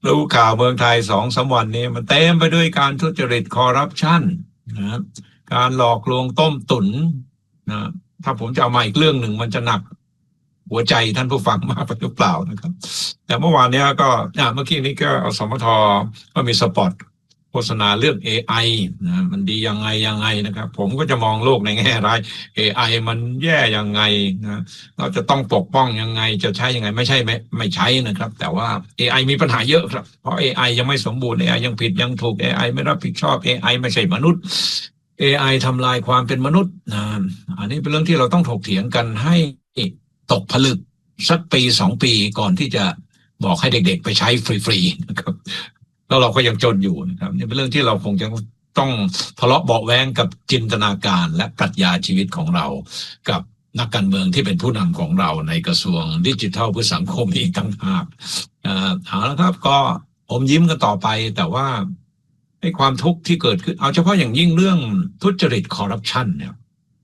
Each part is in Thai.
ดูข่าวเมืองไทย2-3 วันนี้มันเต็มไปด้วยการทุจริตคอร์รัปชันนะครับการหลอกลวงต้มตุ๋นนะถ้าผมจะเอามาอีกเรื่องหนึ่งมันจะหนักหัวใจท่านผู้ฟังมากไปหรือเปล่านะครับแต่เมื่อวานเนี้ยก็เมื่อกี้นี้ก็อสมทก็มีสปอตโฆษณาเรื่อง AI นะมันดียังไงนะครับผมก็จะมองโลกในแง่ร้าย AI มันแย่ยังไงนะเราจะต้องปกป้องยังไงจะใช้ยังไงไม่ใช่ไม่ใช้นะครับแต่ว่า AI มีปัญหาเยอะครับเพราะ AI ยังไม่สมบูรณ์ AI ยังผิดยังถูก AI ไม่รับผิดชอบ AI ไม่ใช่มนุษย์ AI ทำลายความเป็นมนุษย์นะอันนี้เป็นเรื่องที่เราต้องถกเถียงกันให้ตกผลึกสัก1-2 ปีก่อนที่จะบอกให้เด็กๆไปใช้ฟรีๆนะครับแล้วเราก็ยังจนอยู่นะครับนี่เป็นเรื่องที่เราคงจะต้องทะเลาะเบาะแว้งกับจินตนาการและปรัชญาชีวิตของเรากับนักการเมืองที่เป็นผู้นำของเราในกระทรวงดิจิทัลเพื่อสังคมอีกต่างหากเอาละครับก็อมยิ้มกันต่อไปแต่ว่าไอ้ความทุกข์ที่เกิดขึ้นเอาเฉพาะอย่างยิ่งเรื่องทุจริตคอร์รัปชันเนี่ย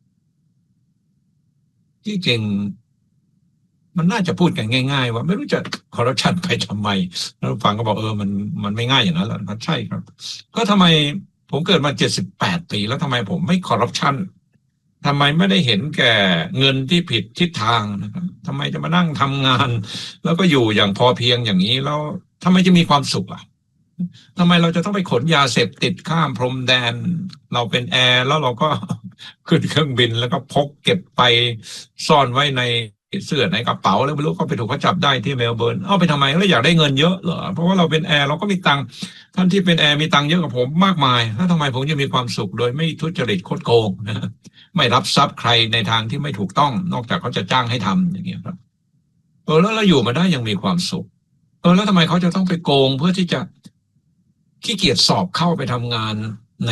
ที่จริงมันน่าจะพูดกันง่ายๆว่าไม่รู้จะคอร์รัปชันไปทำไมแล้วฟังก็บอกมันไม่ง่ายอย่างนั้นหรอกใช่ครับก็ทำไมผมเกิดมา78 ปีแล้วทำไมผมไม่คอร์รัปชันทำไมไม่ได้เห็นแก่เงินที่ผิดทิศทางนะครับทำไมจะมานั่งทำงานแล้วก็อยู่อย่างพอเพียงอย่างนี้แล้วทำไมจะมีความสุขอ่ะ ทำไมเราจะต้องไปขนยาเสพติดข้ามพรมแดนเราเป็นแอร์แล้วเราก็ขึ้นเครื่องบินแล้วก็พกเก็บไปซ่อนไว้ในเสื้อในกระเป๋าแล้วไม่รู้ก็ไปถูกเขาจับได้ที่เมลเบิร์นเอาไปทำไมแล้วอยากได้เงินเยอะเหรอเพราะว่าเราเป็นแอร์เราก็มีตังค์ท่านที่เป็นแอร์มีตังค์เยอะกว่าผมมากมายแล้วทำไมผมจะมีความสุขโดยไม่ทุจริตคดโกงนะไม่รับทรัพย์ใครในทางที่ไม่ถูกต้องนอกจากเขาจะจ้างให้ทำอย่างเงี้ยครับแล้วเราอยู่มาได้ยังมีความสุขแล้วทำไมเขาจะต้องไปโกงเพื่อที่จะ ขี้เกียจสอบเข้าไปทำงานใน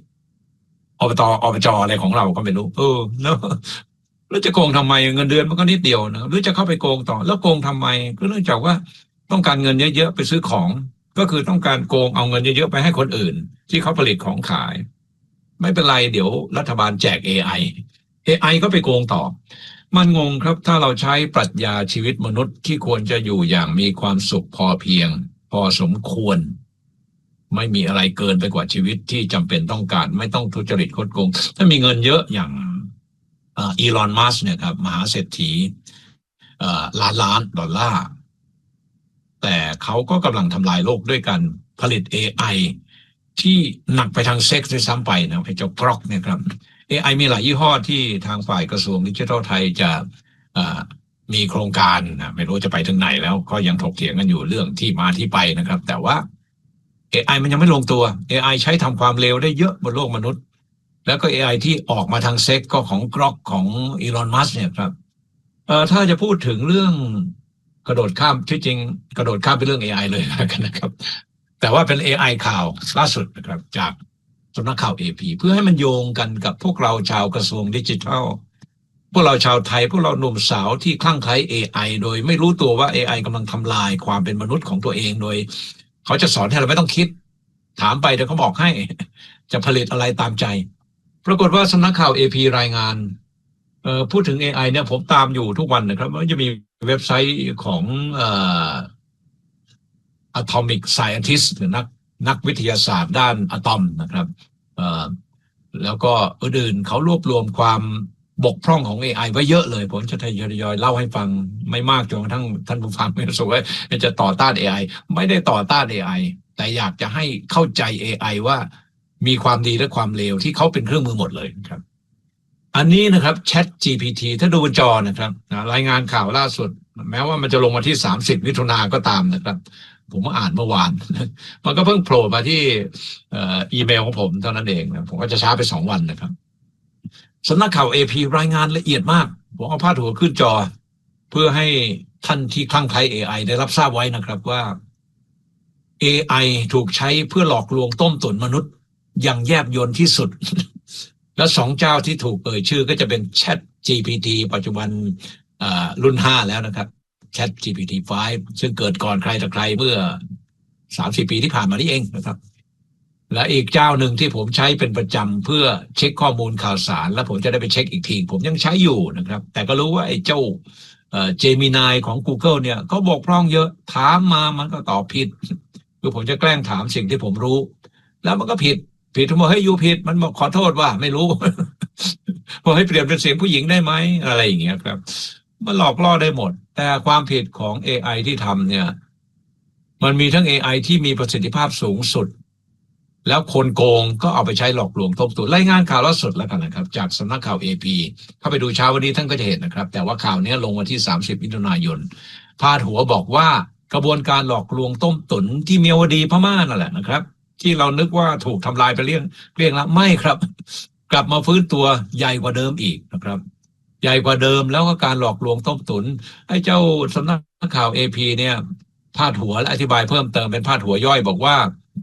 อบจอะไรของเราก็ไม่รู้แล้วจะโกงทำไมเงินเดือนมันก็นิดเดียวนะหรือจะเข้าไปโกงต่อแล้วโกงทำไมก็เนื่องจากว่าต้องการเงินเยอะๆไปซื้อของก็คือต้องการโกงเอาเงินเยอะๆไปให้คนอื่นที่เขาผลิตของขายไม่เป็นไรเดี๋ยวรัฐบาลแจก AI ก็ไปโกงต่อมันงงครับถ้าเราใช้ปรัชญาชีวิตมนุษย์ที่ควรจะอยู่อย่างมีความสุขพอเพียงพอสมควร ไม่มีอะไรเกินไปกว่าชีวิตที่จำเป็นต้องการไม่ต้องทุจริตคดโกงถ้ามีเงินเยอะอย่างอีลอนมัสเนี่ยครับมหาเศรษฐีล้านดอลลาร์แต่เขาก็กำลังทำลายโลกด้วยการผลิต AI ที่หนักไปทางเซ็กซ์ด้วยซ้ำไปนะไอ้เจ้ากรอกเนี่ยครับ AI มีหลายยี่ห้อที่ทางฝ่ายกระทรวงดิจิทัลไทยจะมีโครงการนะไม่รู้จะไปถึงไหนแล้วก็ยังถกเถียงกันอยู่เรื่องที่มาที่ไปนะครับแต่ว่า AI มันยังไม่ลงตัว AI ใช้ทำความเร็วได้เยอะบนโลกมนุษย์แล้วก็ AI ที่ออกมาทางเซ็กก็ของกรอกของอีลอนมัสเนี่ยครับถ้าจะพูดถึงเรื่องกระโดดข้ามที่จริงกระโดดข้ามไปเรื่อง AI เลยนะครับแต่ว่าเป็น AI ข่าวล่าสุดนะครับจากสำนักข่าว AP เพื่อให้มันโยงกันกับพวกเราชาวกระทรวงดิจิทัลพวกเราชาวไทยพวกเราหนุ่มสาวที่คลั่งไคล้ AI โดยไม่รู้ตัวว่า AI กำลังทำลายความเป็นมนุษย์ของตัวเองโดยเขาจะสอนให้เราไม่ต้องคิดถามไปเดี๋ยวเขาบอกให้จะผลิตอะไรตามใจปรากฏว่าสำนักข่าว AP รายงานพูดถึง AI เนี่ยผมตามอยู่ทุกวันนะครับว่าจะมีเว็บไซต์ของAtomic Scientist หรือนักวิทยาศาสตร์ด้านอะตอมนะครับแล้วก็อื่นๆเขารวบรวมความบกพร่องของ AI ไว้เยอะเลยผมจะทยอยเล่าให้ฟังไม่มากจนกระทั่งท่านผู้ฟังไม่รู้สึกว่าจะต่อต้าน AI ไม่ได้ต่อต้าน AI แต่อยากจะให้เข้าใจ AI ว่ามีความดีและความเลวที่เขาเป็นเครื่องมือหมดเลยครับอันนี้นะครับ Chat GPT ถ้าดูบนจอนะครับรายงานข่าวล่าสุดแม้ว่ามันจะลงมาที่30มิถุนาก็ตามนะครับผมมาอ่านเมื่อวานมันก็เพิ่งโผล่มาที่อีเมลของผมเท่านั้นเองนะผมก็จะช้าไป2 วันนะครับสำนักข่าว AP รายงานละเอียดมากผมเอาพาดหัวขึ้นจอเพื่อให้ท่านที่คลั่งไคล้ AI ได้รับทราบไว้นะครับว่า AI ถูกใช้เพื่อหลอกลวงต้มตุ๋นมนุษย์อย่างแยบยลที่สุด และ2เจ้าที่ถูกเอ่ยชื่อก็จะเป็น Chat GPT ปัจจุบันรุ่น5แล้วนะครับ Chat GPT 5ซึ่งเกิดก่อนใครต่อใครเมื่อ30 ปีที่ผ่านมานี่เองนะครับและอีกเจ้าหนึ่งที่ผมใช้เป็นประจำเพื่อเช็คข้อมูลข่าวสารแล้วผมจะได้ไปเช็คอีกทีผมยังใช้อยู่นะครับแต่ก็รู้ว่าไอ้เจ้าGemini ของ Google เนี่ยเขาบกพร่องเยอะถามมามันก็ตอบผิดคือผมจะแกล้งถามสิ่งที่ผมรู้แล้วมันก็ผิดผมบอกให้ยูผิดมันบอกขอโทษว่าไม่รู้ บอกให้เปลี่ยนเป็นเสียงผู้หญิงได้ไหมอะไรอย่างเงี้ยครับมันหลอกล่อได้หมดแต่ความผิดของ AI ที่ทำเนี่ยมันมีทั้ง AI ที่มีประสิทธิภาพสูงสุดแล้วคนโกงก็เอาไปใช้หลอกลวงต้มตุ๋นรายงานข่าวล่าสุดแล้วกันนะครับจากสำนักข่าว AP เข้าไปดูเช้าวันนี้ท่านก็จะเห็นนะครับแต่ว่าข่าวนี้ลงวันที่30มิถุนายนพาดหัวบอกว่ากระบวนการหลอกลวงต้มตุ๋นที่เมียวดีพม่านั่นแหละนะครับที่เรานึกว่าถูกทำลายไปเรื่องแล้วไม่ครับกลับมาฟื้นตัวใหญ่กว่าเดิมอีกนะครับใหญ่กว่าเดิมแล้วก็การหลอกลวงต้มตุ๋นไอ้เจ้าสำนักข่าว AP เนี่ยพาดหัวและอธิบายเพิ่มเติมเป็นพาดหัวย่อยบอกว่า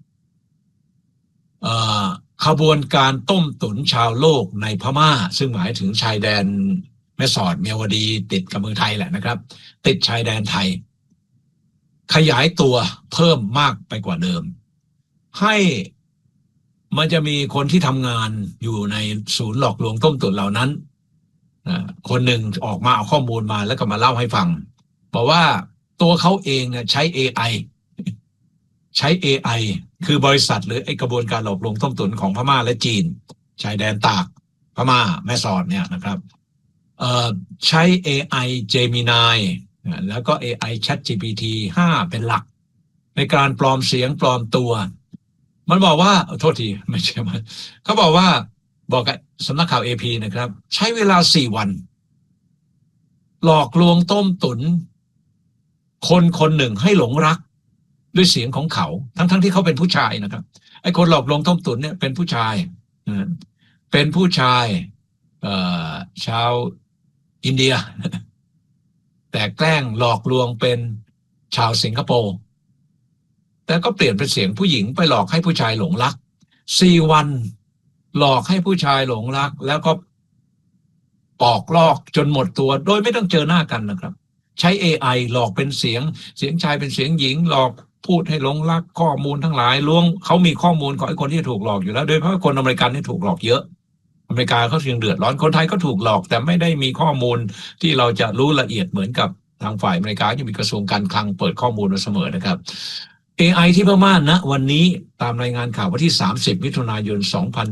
เอ่อขบวนการต้มตุ๋นชาวโลกในพม่าซึ่งหมายถึงชายแดนแม่สอดเมียวดีติดกับเมืองไทยแหละนะครับติดชายแดนไทยขยายตัวเพิ่มมากไปกว่าเดิมให้มันจะมีคนที่ทำงานอยู่ในศูนย์หลอกลวงต้มตุ๋นเหล่านั้นคนหนึ่งออกมาเอาข้อมูลมาแล้วก็มาเล่าให้ฟังบอกว่าตัวเขาเองเนี่ยใช้ AI ใช้ AI คือบริษัทหรือไอกระบวนการหลอกลวงต้มตุ๋นของพม่าและจีนชายแดนตากพม่าแม่สอดเนี่ยนะครับใช้ AI Gemini แล้วก็ AI ChatGPT 5เป็นหลักในการปลอมเสียงปลอมตัวมันบอกว่าโทษทีไม่ใช่มันเขาบอกว่าบอกกับสำนักข่าว AP นะครับใช้เวลา4 วันหลอกลวงต้มตุ๋นคนหนึ่งให้หลงรักด้วยเสียงของเขาทั้งที่เขาเป็นผู้ชายนะครับไอ้คนหลอกลวงต้มตุ๋นเนี่ยเป็นผู้ชายเป็นผู้ชายเอ่ชาวอินเดียแต่แกล้งหลอกลวงเป็นชาวสิงคโปร์แต่ก็เปลี่ยนเป็นเสียงผู้หญิงไปหลอกให้ผู้ชายหลงรัก4 วันหลอกให้ผู้ชายหลงรักแล้วก็ปอกลอกจนหมดตัวโดยไม่ต้องเจอหน้ากันนะครับใช้ AI หลอกเป็นเสียงชายเป็นเสียงหญิงหลอกพูดให้หลงรักข้อมูลทั้งหลายลวงเขามีข้อมูลของไอ้คนที่ถูกหลอกอยู่แล้วโดยเฉพาะคนอเมริกันที่ถูกหลอกเยอะอเมริกาเขาเสียงเดือดร้อนคนไทยก็ถูกหลอกแต่ไม่ได้มีข้อมูลที่เราจะรู้ละเอียดเหมือนกับทางฝ่ายอเมริกาที่มีกระทรวงการคลังเปิดข้อมูลมาเสมอนะครับ AI ที่พม่านะวันนี้ตามรายงานข่าววันที่30มิถุนายน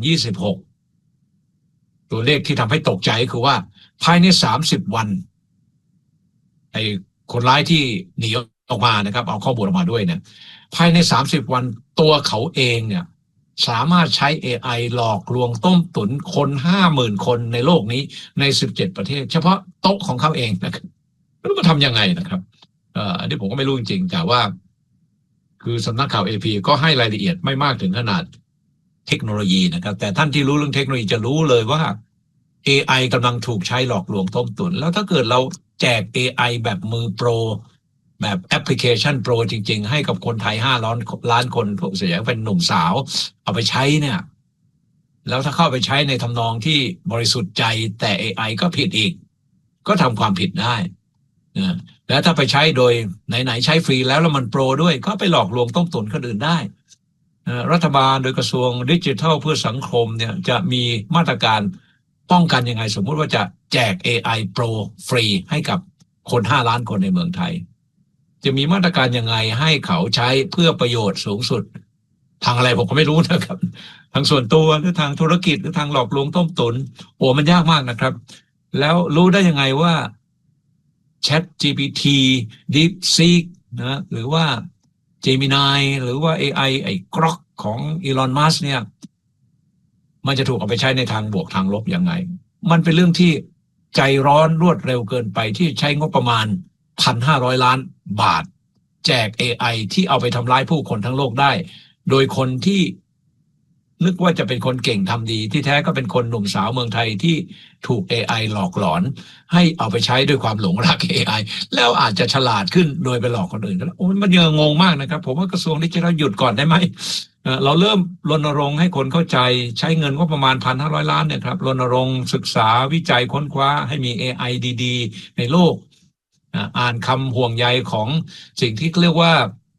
2026ตัวเลขที่ทำให้ตกใจคือว่าภายใน30 วันไอ้คนร้ายที่หนีออกมานะครับเอาข้อมูลออกมาด้วยเนี่ยภายใน30 วันตัวเขาเองเนี่ยสามารถใช้ AI หลอกลวงต้มตุ๋นคน50,000 คนในโลกนี้ใน17 ประเทศเฉพาะโต๊ะของเขาเองนะครับแล้วมันทำยังไงนะครับอันนี้ผมก็ไม่รู้จริงๆแต่ว่าคือสำนักข่าว AP ก็ให้รายละเอียดไม่มากถึงขนาดเทคโนโลยีนะครับแต่ท่านที่รู้เรื่องเทคโนโลยีจะรู้เลยว่า AI กำลังถูกใช้หลอกลวงต้มตุ๋นแล้วถ้าเกิดเราแจก AI แบบมือโปรแบบแอปพลิเคชันโปรจริงๆให้กับคนไทย5 ล้านคนพวกเสียงเป็นหนุ่มสาวเอาไปใช้เนี่ยแล้วถ้าเข้าไปใช้ในทำนองที่บริสุทธิ์ใจแต่ AI ก็ผิดอีกก็ทำความผิดได้นะแล้วถ้าไปใช้โดยไหนๆใช้ฟรีแล้วมันโปรด้วยก็ไปหลอกลวงต้มตุ๋นคนอื่นได้รัฐบาลโดยกระทรวงดิจิทัลเพื่อสังคมเนี่ยจะมีมาตรการป้องกันยังไงสมมุติว่าจะแจก AI Pro ฟรีให้กับคน5 ล้านคนในเมืองไทยจะมีมาตรการยังไงให้เขาใช้เพื่อประโยชน์สูงสุดทางอะไรผมก็ไม่รู้นะครับทางส่วนตัวหรือทางธุรกิจหรือทางหลอกลวงต้มตุ๋นโอ้มันยากมากนะครับแล้วรู้ได้ยังไงว่า Chat GPT DeepSeek นะหรือว่า Gemini หรือว่า AI ไอ้ Grok ของ Elon Musk เนี่ยมันจะถูกเอาไปใช้ในทางบวกทางลบยังไงมันเป็นเรื่องที่ใจร้อนรวดเร็วเกินไปที่ใช้งบประมาณ1,500 ล้านบาทแจก AI ที่เอาไปทำร้ายผู้คนทั้งโลกได้โดยคนที่นึกว่าจะเป็นคนเก่งทำดีที่แท้ก็เป็นคนหนุ่มสาวเมืองไทยที่ถูก AI หลอกหลอนให้เอาไปใช้ด้วยความหลงรัก AI แล้วอาจจะฉลาดขึ้นโดยไปหลอกคนอื่นโอ้มันยังงงมากนะครับผมว่ากระทรวงดิจิทัลหยุดก่อนได้ไหมเราเริ่มรณรงค์ให้คนเข้าใจใช้เงินก็ประมาณ1,500 ล้านเนี่ยครับรณรงค์ศึกษาวิจัยค้นคว้าให้มี AI ดีๆในโลกอ่านคำห่วงใยของสิ่งที่เรียกว่า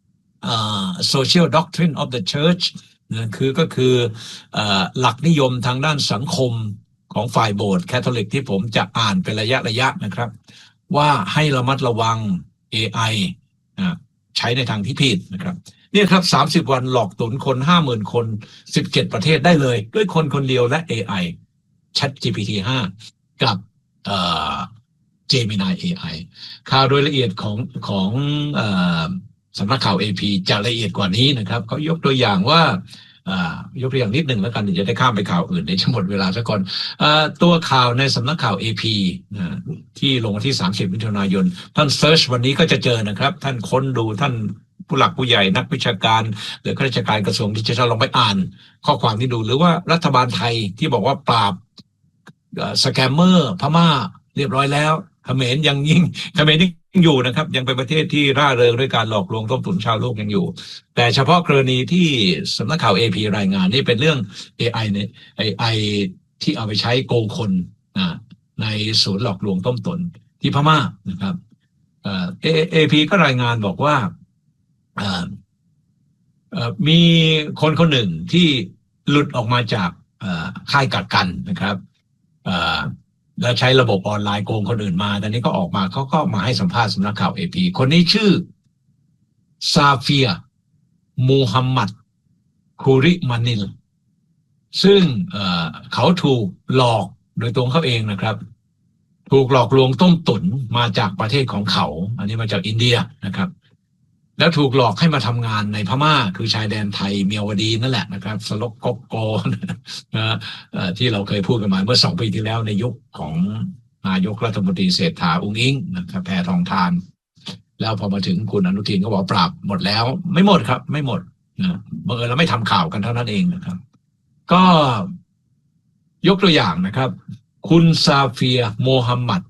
social doctrine of the church ก็คือหลักนิยมทางด้านสังคมของฝ่ายโบสถ์แคทอลิกที่ผมจะอ่านเป็นระยะนะครับว่าให้ระมัดระวัง AI ใช้ในทางที่ผิดนะครับเนี่ยครับ30 วันหลอกตุนคน50,000 คน17 ประเทศได้เลยด้วยคนคนเดียวและ AI ChatGPT 5กับเอ่อ Gemini AI ข่าวโดยละเอียดของเอ่อสำนักข่าว AP จะละเอียดกว่านี้นะครับเขายกตัวอย่างว่ายกตัวอย่างนิดหนึ่งแล้วกันเดี๋ยวจะได้ข้ามไปข่าวอื่นเดี๋ยวจะหมดเวลาซะก่อนตัวข่าวในสำนักข่าว AP ที่ลงวันที่30 มิถุนายนท่านเซิร์ชวันนี้ก็จะเจอนะครับท่านค้นดูท่านผู้หลักผู้ใหญ่นักวิชาการหรือข้าราชการกระทรวงดิจิทัลลองไปอ่านข้อความที่ดูหรือว่ารัฐบาลไทยที่บอกว่าปราบสแกมเมอร์พม่าเรียบร้อยแล้วเขมรยังอยู่นะครับยังเป็นประเทศที่ร่าเริงด้วยการหลอกลวงต้มตุ๋นชาวโลกยังอยู่แต่เฉพาะกรณีที่สำนักข่าว AP รายงานนี่เป็นเรื่อง AI เนี่ย AI ที่เอาไปใช้โกงคนในศูนย์หลอกลวงต้มตุ๋นที่พม่านะครับAP ก็รายงานบอกว่ามีคนคนหนึ่งที่หลุดออกมาจากค่ายกักกันนะครับแล้วใช้ระบบออนไลน์โกงคนอื่นมาตอนนี้ก็ออกมาเขาก็มาให้สัมภาษณ์สำนักข่าว AP คนนี้ชื่อซาเฟียมูฮัมหมัดคูริมานิลซึ่งเขาถูกหลอกโดยตัวเขาเองนะครับถูกหลอกลวงต้มตุ๋นมาจากประเทศของเขาอันนี้มาจากอินเดียนะครับแล้วถูกหลอกให้มาทำงานในพม่าคือชายแดนไทยเมียวดีนั่นแหละนะครับสลกกโกที่เราเคยพูดกันมาเมื่อ2 ปีที่แล้วในยุคของนายกรัฐมนตรีเศรษฐาอุ้งอิงนะครับแพทองธารแล้วพอมาถึงคุณอนุทินก็บอกปราบหมดแล้วไม่หมดครับไม่หมดบังเอิญเราไม่ทำข่าวกันเท่านั้นเองนะครับก็ยกตัวอย่างนะครับคุณซาเฟียโมฮัมหมัด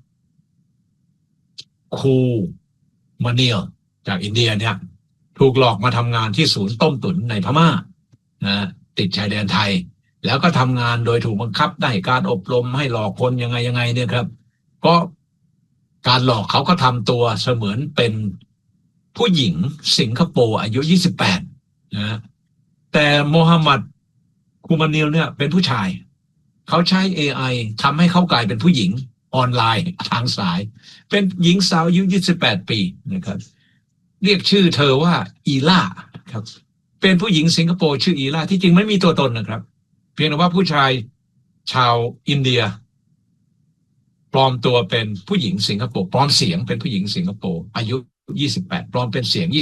คูมาเนียลจากอินเดียเนี่ยถูกหลอกมาทำงานที่ศูนย์ต้มตุ๋นในพม่าติดชายแดนไทยแล้วก็ทำงานโดยถูกบังคับได้การอบรมให้หลอกคนยังไงเนี่ยครับก็การหลอกเขาก็ทำตัวเสมือนเป็นผู้หญิงสิงคโปร์อายุ28นะแต่โมฮัมหมัดคูมานิลเนี่ยเป็นผู้ชายเขาใช้ AI ทำให้เขากลายเป็นผู้หญิงออนไลน์ทางสายเป็นหญิงสาวอายุ28 ปีนะครับเรียกชื่อเธอว่าอีล่าครับเป็นผู้หญิงสิงคโปร์ชื่ออีล่าที่จริงไม่มีตัวตนนะครับเพียงแต่ว่าผู้ชายชาวอินเดียปลอมตัวเป็นผู้หญิงสิงคโปร์ปลอมเสียงเป็นผู้หญิงสิงคโปร์อายุ28ปลอมเป็นเสียง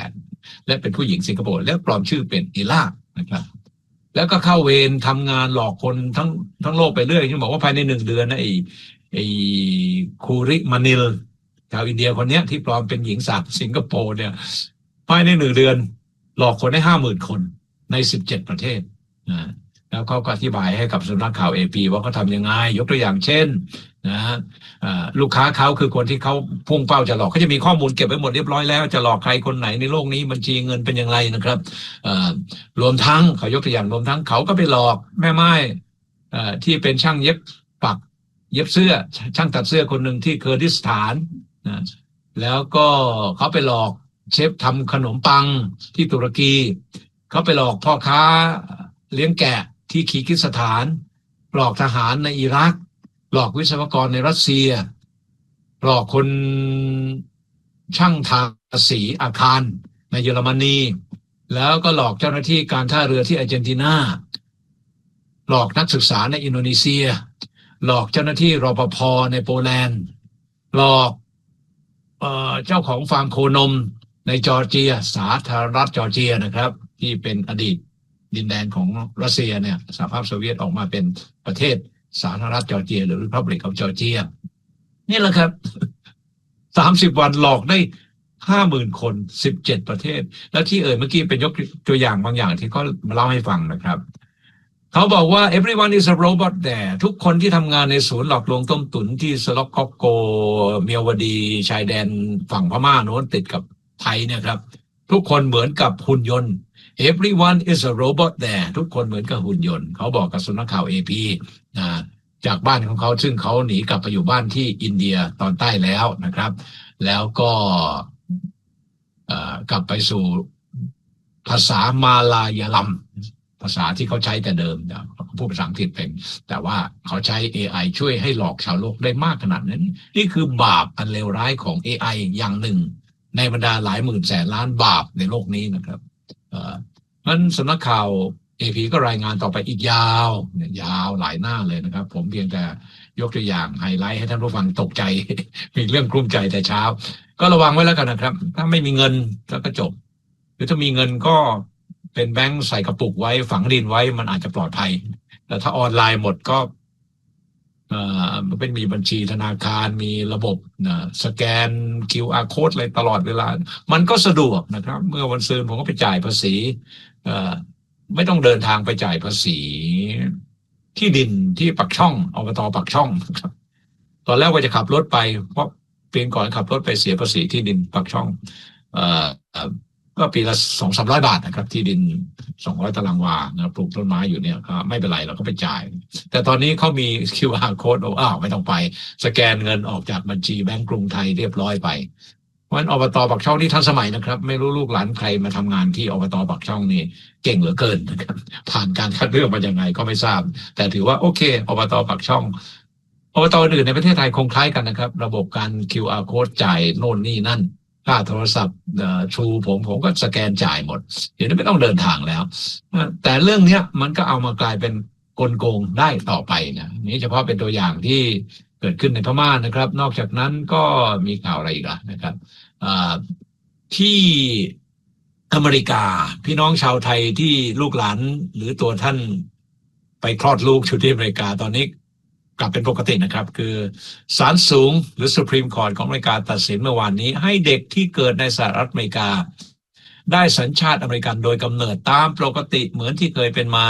28และเป็นผู้หญิงสิงคโปร์และปลอมชื่อเป็นอีล่านะครับแล้วก็เข้าเวรทำงานหลอกคนทั้งโลกไปเรื่อยที่บอกว่าภายใน1 เดือนนะไอ้คูริมานิลชาวอินเดียคนนี้ที่ปลอมเป็นหญิงสาวสิงคโปร์เนี่ยภายใน1 เดือนหลอกคนได้50,000 คนใน17 ประเทศแล้วเขาก็อธิบายให้กับสำนักข่าว AP ว่าเขาทำยังไงยกตัวอย่างเช่นลูกค้าเขาคือคนที่เขาพุ่งเป้าจะหลอกเขาจะมีข้อมูลเก็บไว้หมดเรียบร้อยแล้วจะหลอกใครคนไหนในโลกนี้บัญชีเงินเป็นอย่างไรนะครับรวมทั้งเขายกตัวอย่างรวมทั้งเขาก็ไปหลอกแม่ไม้ที่เป็นช่างเย็บปักเย็บเสื้อช่างตัดเสื้อคนหนึ่งที่เคอร์ดิสถานแล้วก็เขาไปหลอกเชฟทำขนมปังที่ตุรกีเขาไปหลอกพ่อค้าเลี้ยงแกะที่คีร์กิสถานหลอกทหารในอิรักหลอกวิศวกรในรัสเซียหลอกคนช่างทาสีอาคารในเยอรมนีแล้วก็หลอกเจ้าหน้าที่การท่าเรือที่อาร์เจนตินาหลอกนักศึกษาในอินโดนีเซียหลอกเจ้าหน้าที่รปภ.ในโปแลนด์หลอกเจ้าของฟาร์มโคนมในจอร์เจียสาธารณรัฐจอร์เจียนะครับที่เป็นอดีตดินแดนของรัสเซียเนี่ยสหภาพโซเวียตออกมาเป็นประเทศสาธารณรัฐจอร์เจียหรือ Republic of Georgia นี่แหละครับ30 วันหลอกได้50,000 คน17 ประเทศแล้วที่เมื่อกี้เป็นยกตัวอย่างบางอย่างที่เขามาเล่าให้ฟังนะครับเขาบอกว่า everyone is a robot there ทุกคนที่ทำงานในศูนย์หลอกลวงต้มตุ๋นที่สลอกกอกโกเมียวดีชายแดนฝั่งพม่าโน้นติดกับไทยเนี่ยครับทุกคนเหมือนกับหุ่นยนต์ everyone is a robot there ทุกคนเหมือนกับหุ่นยนต์เขาบอกกับสำนักข่าว AP จากบ้านของเขาซึ่งเขาหนีกลับไปอยู่บ้านที่อินเดียตอนใต้แล้วนะครับแล้วก็กลับไปสู่ภาษามาลายัมภาษาที่เขาใช้แต่เดิมเขาพูดภาษาอังกฤษเป็นแต่ว่าเขาใช้ AI ช่วยให้หลอกชาวโลกได้มากขนาดนั้นนี่คือบาปอันเลวร้ายของ AI อย่างหนึ่งในบรรดาหลายหมื่นแสนล้านบาปในโลกนี้นะครับงั้นสำนักข่าวเอพีก็รายงานต่อไปอีกยาวเนี่ยยาวหลายหน้าเลยนะครับผมเพียงแต่ยกตัวอย่างไฮไลท์ให้ท่านผู้ฟังตกใจ มีเรื่องกลุ้มใจแต่เช้าก็ระวังไว้แล้วกันนะครับถ้าไม่มีเงินก็จบหรือถ้ามีเงินก็เป็นแบงค์ใส่กระปุกไว้ฝังดินไว้มันอาจจะปลอดภัยแต่ถ้าออนไลน์หมดก็มันเป็นมีบัญชีธนาคารมีระบบสแกน QR code อะไรตลอดเวลามันก็สะดวกนะครับเมื่อวันซืนผมก็ไปจ่ายภาษีไม่ต้องเดินทางไปจ่ายภาษีที่ดินที่ปักช่องอบตปักช่องครับตอนแรกว่าจะขับรถไปเพราะปีก่อนขับรถไปเสียภาษีที่ดินปักช่องเอ่อก็ปีละ200-300 บาทนะครับที่ดิน200 ตารางวานะปลูกต้นไม้อยู่เนี่ยก็ไม่เป็นไรเราก็ไปจ่ายแต่ตอนนี้เขามี QR code อ้าวไม่ต้องไปสแกนเงินออกจากบัญชีแบงก์กรุงไทยเรียบร้อยไปเพราะฉะนั้นอบตปักช่องที่ทันสมัยนะครับไม่รู้ลูกหลานใครมาทำงานที่อบตปักช่องนี่เก่งเหลือเกินนะครับผ่านการคัดเลือกมายังไงก็ไม่ทราบแต่ถือว่าโอเคอบตปักช่องอบตอื่นในประเทศไทยคงคล้ายกันนะครับระบบการ QR code จ่ายโน่นนี่นั่นค่าโทรศัพท์ทรูผมก็สแกนจ่ายหมดเดี๋ยวนี้ไม่ต้องเดินทางแล้วแต่เรื่องนี้มันก็เอามากลายเป็นกลโกงได้ต่อไปนะนี่เฉพาะเป็นตัวอย่างที่เกิดขึ้นในพม่านะครับนอกจากนั้นก็มีข่าวอะไรอีกล่ะนะครับที่อเมริกาพี่น้องชาวไทยที่ลูกหลานหรือตัวท่านไปคลอดลูกอยู่ที่อเมริกาตอนนี้กลับเป็นปกตินะครับคือศาลสูงหรือ Supreme Court ของอเมริกาตัดสินเมื่อวานนี้ให้เด็กที่เกิดในสหรัฐอเมริกาได้สัญชาติอเมริกันโดยกำเนิดตามปกติเหมือนที่เคยเป็นมา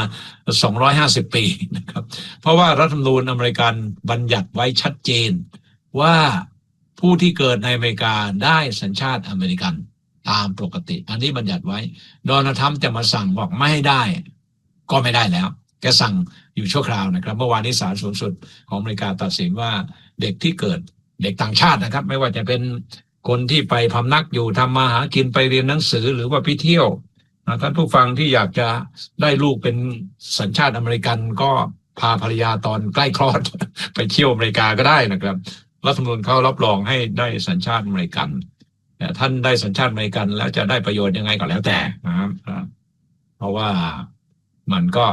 250 ปีนะครับเพราะว่ารัฐธรรมนูญอเมริกันบัญญัติไว้ชัดเจนว่าผู้ที่เกิดในอเมริกาได้สัญชาติอเมริกันตามปกติอันนี้บัญญัติไว้โดนัลด์ทรัมป์จะมาสั่งบอกไม่ให้ได้ก็ไม่ได้แล้วแกสั่งอยู่ชั่วคราวนะครับเมื่อวานนี้ศาลสูงสุดของอเมริกาตัดสินว่าเด็กที่เกิดเด็กต่างชาตินะครับไม่ว่าจะเป็นคนที่ไปพำนักอยู่ทำมาหากินไปเรียนหนังสือหรือว่าไปเที่ยวท่านผู้ฟังที่อยากจะได้ลูกเป็นสัญชาติอเมริกันก็พาภรรยาตอนใกล้คลอดไปเที่ยวอเมริกาก็ได้นะครับรัฐธรรมนูญเขารับรองให้ได้สัญชาติอเมริกันท่านได้สัญชาติอเมริกันแล้วจะได้ประโยชน์ยังไงก็แล้วแต่นะครับเพราะว่ามันก็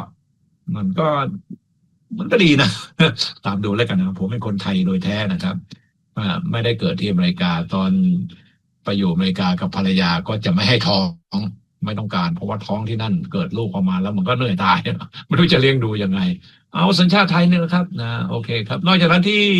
ดีนะตามดูแล้วกันนะผมเป็นคนไทยโดยแท้นะครับไม่ได้เกิดที่อเมริกาตอนไปอยู่อเมริกากับภรรยาก็จะไม่ให้ท้องไม่ต้องการเพราะว่าท้องที่นั่นเกิดลูกออกมาแล้วมันก็เหนื่อยตายไม่รู้จะเลี้ยงดูยังไงเอาสัญชาติไทยเนี่ยครับนะโอเคครับนอกจากนั้นที่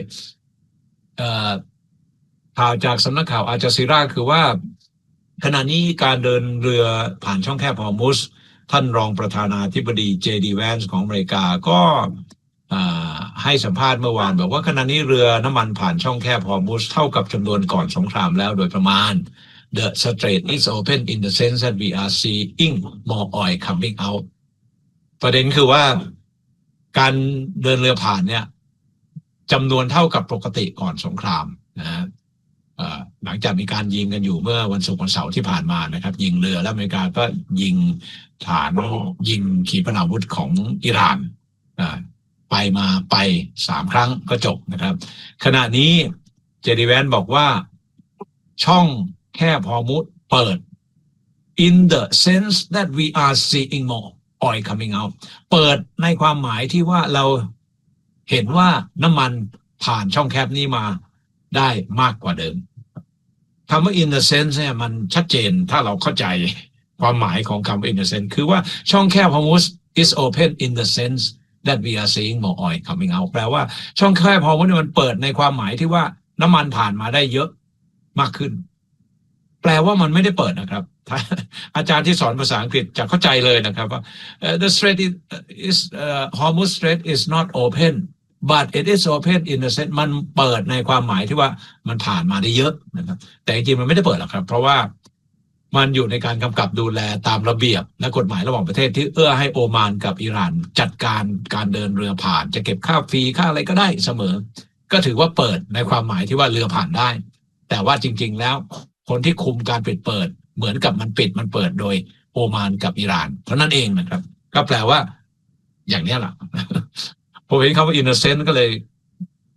ข่าวจากสำนักข่าวอัลจาซีราคือว่าขณะนี้การเดินเรือผ่านช่องแคบฮอร์มุซท่านรองประธานาธิบดีเจดีแวนซ์ของอเมริกาก็ให้สัมภาษณ์เมื่อวานบอกว่าขณะนี้เรือน้ำมันผ่านช่องแคบฮอร์มุซเท่ากับจำนวนก่อนสงครามแล้วโดยประมาณ The Strait is open in the sense that we are seeing more oil coming out ประเด็นคือว่าการเดินเรือผ่านเนี่ยจำนวนเท่ากับปกติก่อนสงครามนะหลังจากมีการยิงกันอยู่เมื่อวันศุกร์วันเสาร์ที่ผ่านมานะครับยิงเรือแล้วอเมริกาก็ยิงฐานยิงขีปนาวุธของอิหร่านไป3 ครั้งก็จบนะครับขณะนี้เจดีแวนบอกว่าช่องแคบฮอร์มุซเปิด in the sense that we are seeing more oil coming out เปิดในความหมายที่ว่าเราเห็นว่าน้ำมันผ่านช่องแคบนี้มาได้มากกว่าเดิมคำว่า in the sense เนี่ยมันชัดเจนถ้าเราเข้าใจความหมายของคำว่า in the sense คือว่าช่องแคบฮอร์มุซ is open in the sense that we are seeing more oil coming out แปลว่าช่องแคบฮอร์มุซมันเปิดในความหมายที่ว่าน้ำมันผ่านมาได้เยอะมากขึ้นแปลว่ามันไม่ได้เปิดนะครับอาจารย์ที่สอนภาษาอังกฤษจะเข้าใจเลยนะครับว่า the strait is Hormuz Strait is not open but it is open in the sense มันเปิดในความหมายที่ว่ามันผ่านมาได้เยอะนะครับแต่จริงๆมันไม่ได้เปิดหรอกครับเพราะว่ามันอยู่ในการกำกับดูแลตามระเบียบและกฎหมายระหว่างประเทศที่เอื้อให้โอมานกับอิหร่านจัดการการเดินเรือผ่านจะเก็บค่าฟรีค่าอะไรก็ได้เสมอก็ถือว่าเปิดในความหมายที่ว่าเรือผ่านได้แต่ว่าจริงๆแล้วคนที่คุมการปิดเปิดเหมือนกับมันปิดมันเปิดโดยโอมานกับอิหร่านเท่านั้นเองนะครับก็แปลว่าอย่างนี้แหละผมเห็นคำว่า innocent ก็เลย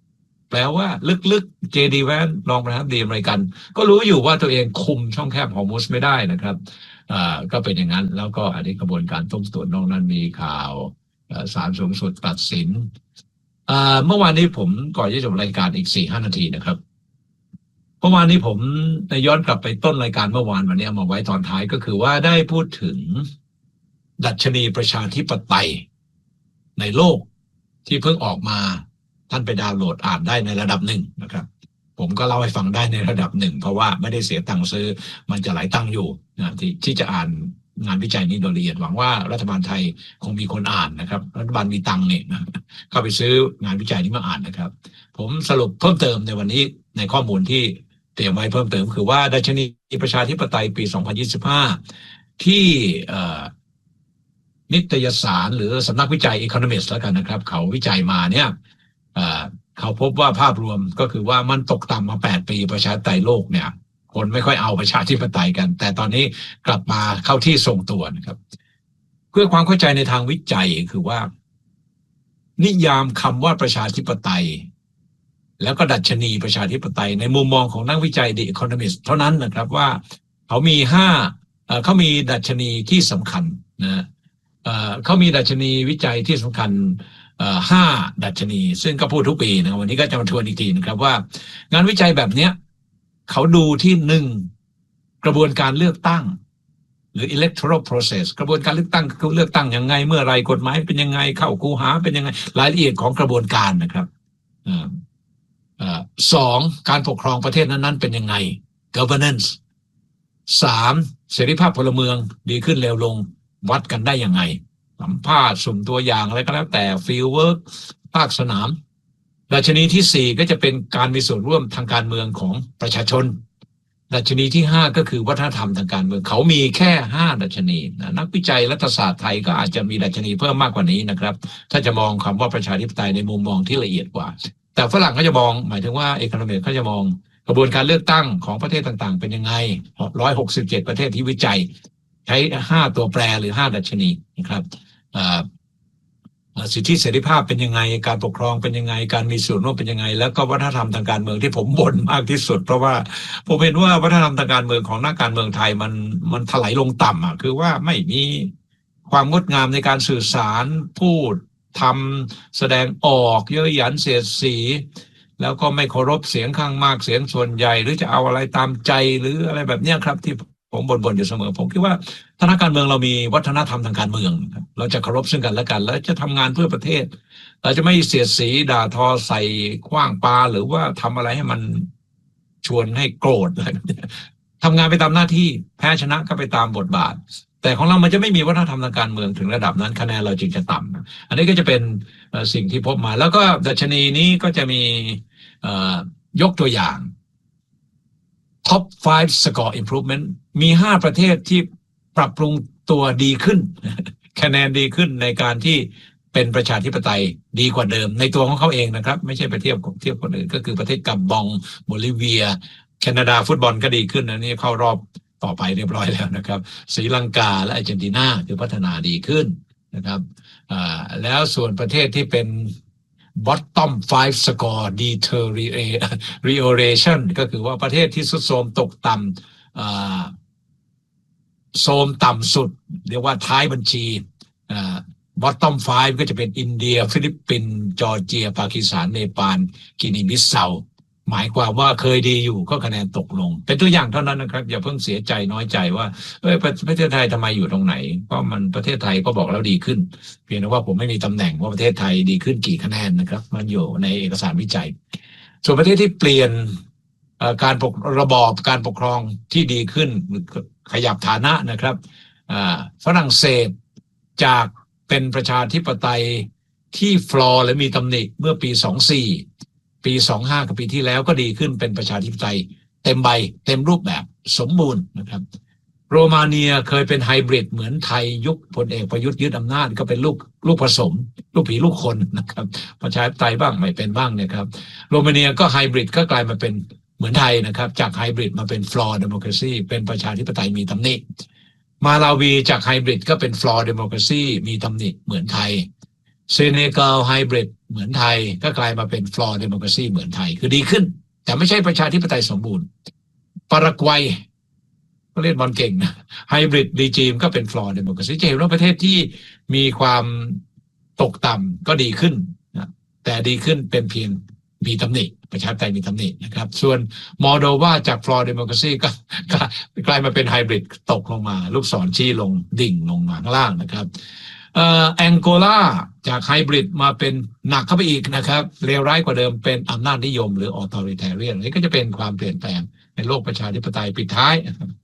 แปลว่าลึกๆ JD Vance รองประธานาธิบดีอเมริกันก็รู้อยู่ว่าตัวเองคุมช่องแคบฮอร์มุซไม่ได้นะครับก็เป็นอย่างนั้นแล้วก็อันนี้กระบวนการต้มตุ๋นนอกนั้นมีข่าวศาลสูงสุดตัดสินเมื่อวานนี้ผมก่อนที่จะจบรายการอีก 4-5 นาทีนะครับเมื่อวานนี้ผมย้อนกลับไปต้นรายการเมื่อวานวันนี้เอามาไว้ตอนท้ายก็คือว่าได้พูดถึงดัชนีประชาธิปไตยในโลกที่เพิ่งออกมาท่านไปดาวน์โหลดอ่านได้ในระดับหนึ่งนะครับผมก็เล่าให้ฟังได้ในระดับหนึ่งเพราะว่าไม่ได้เสียตังค์ซื้อมันจะหลายตังค์อยู่นะที่จะอ่านงานวิจัยนี้โดยละเอียดหวังว่ารัฐบาลไทยคงมีคนอ่านนะครับรัฐบาลมีตังค์เนี่ยนะเข้าไปซื้องานวิจัยนี้มาอ่านนะครับผมสรุปเพิ่มเติมในวันนี้ในข้อมูลที่เตรียมไว้เพิ่มเติมคือว่าดัชนีประชาธิปไตยปี 2025 ที่นิตยสารหรือสำนักวิจัย Economist แล้วกันนะครับเขาวิจัยมาเนี่ยเขาพบว่าภาพรวมก็คือว่ามันตกต่ำมา8 ปีประชาธิปไตยโลกเนี่ยคนไม่ค่อยเอาประชาธิปไตยกันแต่ตอนนี้กลับมาเข้าที่ทรงตัวนะครับเพื่อความเข้าใจในทางวิจัยคือว่านิยามคำว่าประชาธิปไตยแล้วก็ดัชนีประชาธิปไตยในมุมมองของนักวิจัย The Economist เท่านั้นนะครับว่าเขามีดัชนีที่สำคัญนะเขามีดัชนีวิจัยที่สำคัญ5 ดัชนีซึ่งก็พูดทุกปีนะวันนี้ก็จะมาทวนอีกทีนะครับว่างานวิจัยแบบเนี้ยเขาดูที่1กระบวนการเลือกตั้งหรือ electoral process กระบวนการเลือกตั้งคือเลือกตั้งยังไงเมื่อไรกฎหมายเป็นยังไงเข้าคูหาเป็นยังไงรายละเอียดของกระบวนการนะครับ2การปกครองประเทศนั้นๆเป็นยังไง governance 3เสรีภาพพลเมืองดีขึ้นเร็วลงวัดกันได้ยังไงสัมภาษณ์สุ่มตัวอย่างอะไรก็แล้วแต่ field work ภาคสนามดัชนีที่4ก็จะเป็นการมีส่วนร่วมทางการเมืองของประชาชนดัชนีที่5ก็คือวัฒนธรรมทางการเมืองเขามีแค่5ดัชนีนักวิจัยรัฐศาสตร์ไทยก็อาจจะมีดัชนีเพิ่มมากกว่านี้นะครับถ้าจะมองคำว่าประชาธิปไตยในมุมมองที่ละเอียดกว่าแต่ฝรั่งเขาจะมองหมายถึงว่าเอคอนอมิสต์เขาจะมองกระบวนการเลือกตั้งของประเทศต่างๆเป็นยังไง167ประเทศที่วิจัยใช้5ตัวแปรหรือ5ดัชนีนะครับสิทธิเสรีภาพเป็นยังไงการปกครองเป็นยังไงการมีส่วนร่วมเป็นยังไงแล้วก็วัฒนธรรมทางการเมืองที่ผมบ่นมากที่สุดเพราะว่าผมเห็นว่าวัฒนธรรมทางการเมืองของนักการเมืองไทยมันถลายลงต่ำคือว่าไม่มีความงดงามในการสื่อสารพูดทำแสดงออกเย้ยหยันเสียดสีแล้วก็ไม่เคารพเสียงข้างมากเสียงส่วนใหญ่หรือจะเอาอะไรตามใจหรืออะไรแบบนี้ครับที่ผมบ่นอยู่เสมอผมคิดว่าทางการเมืองเรามีวัฒนธรรมทางการเมืองเราจะเคารพซึ่งกันและกันแล้วจะทำงานเพื่อประเทศเราจะไม่เสียดสีด่าทอใส่ขว้างปาหรือว่าทำอะไรให้มันชวนให้โกรธอะไรทำงานไปตามหน้าที่แพ้ชนะก็ไปตามบทบาทแต่ของเรามันจะไม่มีวัฒนธรรมทางการเมืองถึงระดับนั้นคะแนนเราจึงจะต่ำอันนี้ก็จะเป็นสิ่งที่พบมาแล้วก็ดัชนีนี้ก็จะมียกตัวอย่าง Top 5 Score Improvement มี5ประเทศที่ปรับปรุงตัวดีขึ้นคะแนนดีขึ้นในการที่เป็นประชาธิปไตยดีกว่าเดิมในตัวของเขาเองนะครับไม่ใช่ไปเทียบคนอื่นก็คือประเทศกับบองโบลิเวียแคนาดาฟุตบอลก็ดีขึ้นนะนี่เข้ารอบต่อไปเรียบร้อยแล้วนะครับศรีลังกาและอาร์เจนตินาคือพัฒนาดีขึ้นนะครับแล้วส่วนประเทศที่เป็น bottom 5 score deterioration ก็คือว่าประเทศที่ทรุดโทรมตกต่ำโทรมต่ำสุดเรียกว่าท้ายบัญชี bottom 5 ก็จะเป็นอินเดียฟิลิปปินส์จอร์เจียปากีสถานเนปาลกินีบิสเซาหมายความว่าเคยดีอยู่ก็คะแนนตกลงเป็นตัวอย่างเท่านั้นนะครับอย่าเพิ่งเสียใจน้อยใจว่าประเทศไทยทำไมอยู่ตรงไหนเพราะมันประเทศไทยก็บอกแล้วดีขึ้นเพียงแต่ว่าผมไม่มีตำแหน่งว่าประเทศไทยดีขึ้นกี่คะแนนนะครับมันอยู่ในเอกสารวิจัยส่วนประเทศที่เปลี่ยนระบอบการปกครองที่ดีขึ้นขยับฐานะนะครับฝรั่งเศสจากเป็นประชาธิปไตยที่ฟลอร์และมีตำหนิเมื่อปี24ปี25กับปีที่แล้วก็ดีขึ้นเป็นประชาธิปไตยเต็มใบเต็มรูปแบบสมบูรณ์นะครับโรมาเนียเคยเป็นไฮบริดเหมือนไทยยุคพลเอกประยุทธ์ยึดอำนาจก็เป็นลูกผสมลูกผีลูกคนนะครับประชาธิปไตยบ้างไม่เป็นบ้างเนี่ยครับโรมาเนียก็ไฮบริดก็กลายมาเป็นเหมือนไทยนะครับจากไฮบริดมาเป็นฟลอร์เดโมคราซีเป็นประชาธิปไตยมีตำหนิมาลาวีจากไฮบริดก็เป็นฟลอร์เดโมคราซีมีตำหนิเหมือนไทยเซเนกัลไฮบริดเหมือนไทยก็กลายมาเป็นฟลอร์เดโมคราซีเหมือนไทยคือดีขึ้นแต่ไม่ใช่ประชาธิปไตยสมบูรณ์ปารากวัยก็เล่นบอลเก่งนะไฮบริดรีจีมก็เป็นฟลอร์เดโมคราซีจะเห็นว่าประเทศที่มีความตกต่ำก็ดีขึ้นนะแต่ดีขึ้นเป็นเพียงมีตำหนิประชาธิปไตยมีตำหนินะครับส่วนมอลโดวาจากฟลอร์เดโมคราซีก็กลายมาเป็นไฮบริดตกลงมาลูกศรชี้ลงดิ่งลงมาข้างล่างนะครับแองโกลาจากไฮบริดมาเป็นหนักเข้าไปอีกนะครับเลวร้ายกว่าเดิมเป็นอำนาจนิยมหรือออโตริเทเรียนนี่ก็จะเป็นความเปลี่ยนแปลงในโลกประชาธิปไตยปิดท้าย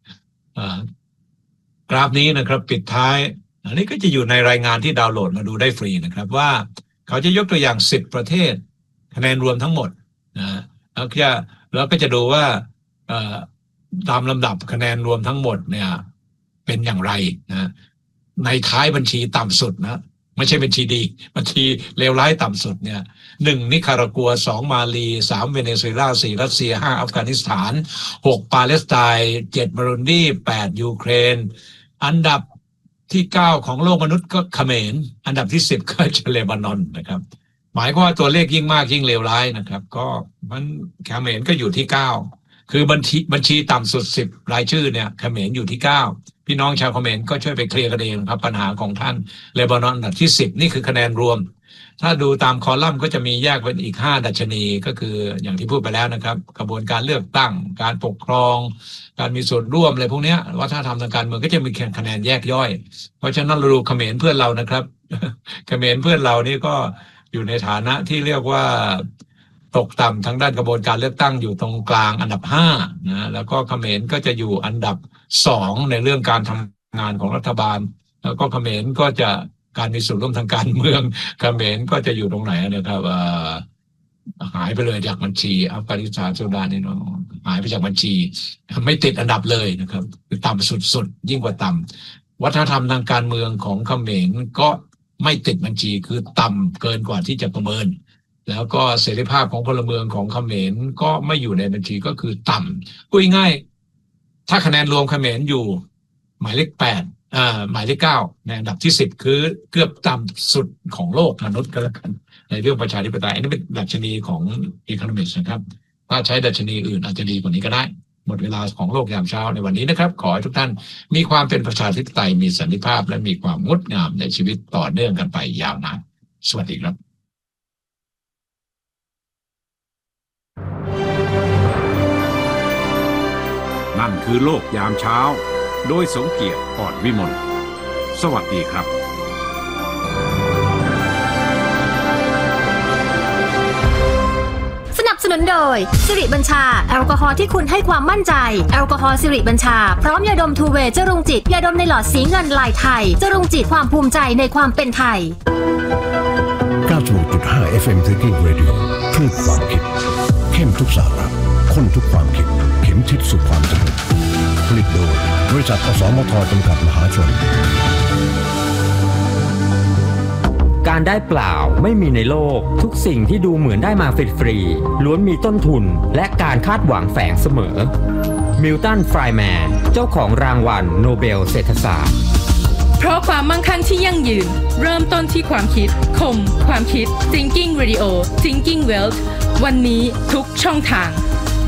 กราฟนี้นะครับปิดท้ายอันนี้ก็จะอยู่ในรายงานที่ดาวน์โหลดมาดูได้ฟรีนะครับว่าเขาจะยกตัวอย่าง10ประเทศคะแนนรวมทั้งหมดนะแล้วก็จะดูว่าตามลำดับคะแนนรวมทั้งหมดเนี่ยเป็นอย่างไรนะในท้ายบัญชีต่ำสุดนะไม่ใช่บัญชีดีบัญชีเลวร้ายต่ำสุดเนี่ย1นิคารากัว2มาลี3เวเนซุเอลา4รัสเซีย5อัฟกานิสถาน6ปาเลสไตน์7บรูไนี8ยูเครนอันดับที่9ของโลกมนุษย์ก็เขมรอันดับที่10ก็เลบานอนนะครับหมายความว่าตัวเลขยิ่งมากยิ่งเลวร้ายนะครับก็มันเขมรก็อยู่ที่9คือบัญชีต่ำสุด10รายชื่อเนี่ยเขมรอยู่ที่9พี่น้องชาวเขมรก็ช่วยไปเคลียร์กันเองครับปัญหาของท่านเลบานอนอันดับที่10นี่คือคะแนนรวมถ้าดูตามคอลัมน์ก็จะมีแยกเป็นอีก5ดัชนีก็คืออย่างที่พูดไปแล้วนะครับกระบวนการเลือกตั้งการปกครองการมีส่วนร่วมอะไรพวกนี้วัฒนธรรมทางการเมืองก็จะมีคะแนนแยกย่อยเพราะฉะนั้นเราดูเขมรเพื่อนเรานะครับเขมรเพื่อนเรานี่ก็อยู่ในฐานะที่เรียกว่าตกต่ำทางด้านกระบวนการเลือกตั้งอยู่ตรงกลางอันดับ5นะแล้วก็เขมรก็จะอยู่อันดับ2ในเรื่องการทำงานของรัฐบาลแล้วก็เขมรก็จะการมีส่วนร่วมทางการเมืองเขมรก็จะอยู่ตรงไหนนะครับหายไปเลยจากบัญชีอัฟกานิสถานสุดานี่เนาะหายไปจากบัญชีไม่ติดอันดับเลยนะครับคือต่ำสุดๆยิ่งกว่าต่ำวัฒนธรรมทางการเมืองของเขมรก็ไม่ติดบัญชีคือต่ำเกินกว่าที่จะประเมินแล้วก็เสรีภาพของพลเมืองของเขมรก็ไม่อยู่ในบัญชีก็คือต่ำพูดง่ายถ้าคะแนนรวมเขมรอยู่หมายเลข8หมายเลข9ในอันดับที่10คือเกือบต่ำสุดของโลกมนุษย์ก็แล้วกันในเรื่องประชาธิปไตยอันนี้เป็นดัชนีของ Economist นะครับถ้าใช้ดัชนีอื่นอาจจะดีกว่านี้ก็ได้หมดเวลาของโลกยามเช้าในวันนี้นะครับขอให้ทุกท่านมีความเป็นประชาธิปไตยมีสันติภาพและมีความงดงามในชีวิตต่อเนื่องกันไปยาวนานสวัสดีครับนั่นคือโลกยามเช้าโดยสมเกียรติ อ่อนวิมลสวัสดีครับสนับสนุนโดยสิริบัญชาแอลกอฮอล์ที่คุณให้ความมั่นใจแอลกอฮอล์สิริบัญชาพร้อมยาดมทูเวย์จรุงจิตยาดมในหลอดสีเงินลายไทยจรุงจิตความภูมิใจในความเป็นไทย 96.5 FM Thinking Radio คลื่นความคิดเข้มทุกสาระข้นทุกความคิดเข็มทิศสู่ความสำเร็จผลิตโดยบริษัทอสมทจำกัดมหาชนการได้เปล่าไม่มีในโลกทุกสิ่งที่ดูเหมือนได้มาฟรีๆล้วนมีต้นทุนและการคาดหวังแฝงเสมอมิลตัน ไฟร์แมนเจ้าของรางวัลโนเบลเศรษฐศาสตร์เพราะความมั่งคั่งที่ยั่งยืนเริ่มต้นที่ความคิดคมความคิด Thinking Radio Thinking Wealth วันนี้ทุกช่องทาง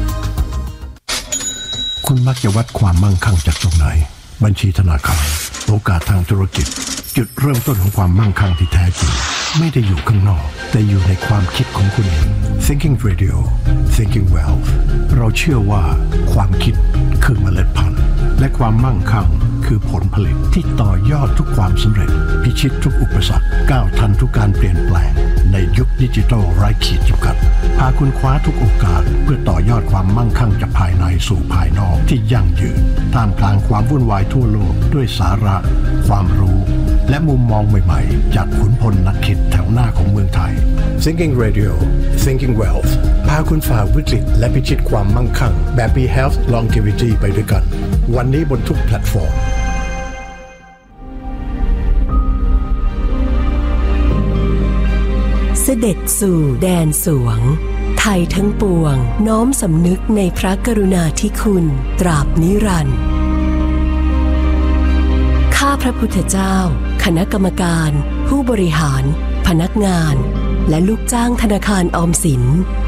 คุณมักจะวัดความมั่งคั่งจากตรงไหนบัญชีธนาคารโอกาสทางธุรกิจจุดเริ่มต้นของความมั่งคั่งที่แท้จริงไม่ได้อยู่ข้างนอกแต่อยู่ในความคิดของคุณเอง Thinking Radio Thinking Wealth เราเชื่อว่าความคิดคือเมล็ดพันธุ์และความมั่งคั่งคือผลผลิตที่ต่อยอดทุกความสำเร็จพิชิตทุกอุปสรรคก้าวทันทุกการเปลี่ยนแปลงในยุคดิจิทัลไร้ขีดจำกัดพาคุณคว้าทุกโอกาสเพื่อต่อยอดความมั่งคั่งจากภายในสู่ภายนอกที่ยั่งยืนท่ามกลางความวุ่นวายทั่วโลกด้วยสาระความรู้และมุมมองใหม่ๆจากขุนพลนักคิดแถวหน้าของเมืองไทย Thinking Radio Thinking Wealth พาคุณฝ่าวิกฤตและพิชิตความมั่งคั่งแบบมี Health Longevity ไปด้วยกันวันนี้บนทุกแพลตฟอร์มเสด็จสู่แดนสวงไทยทั้งปวงน้อมสำนึกในพระกรุณาธิคุณตราบนิรันดร์ข้าพระพุทธเจ้าคณะกรรมการผู้บริหารพนักงานและลูกจ้างธนาคารออมสิน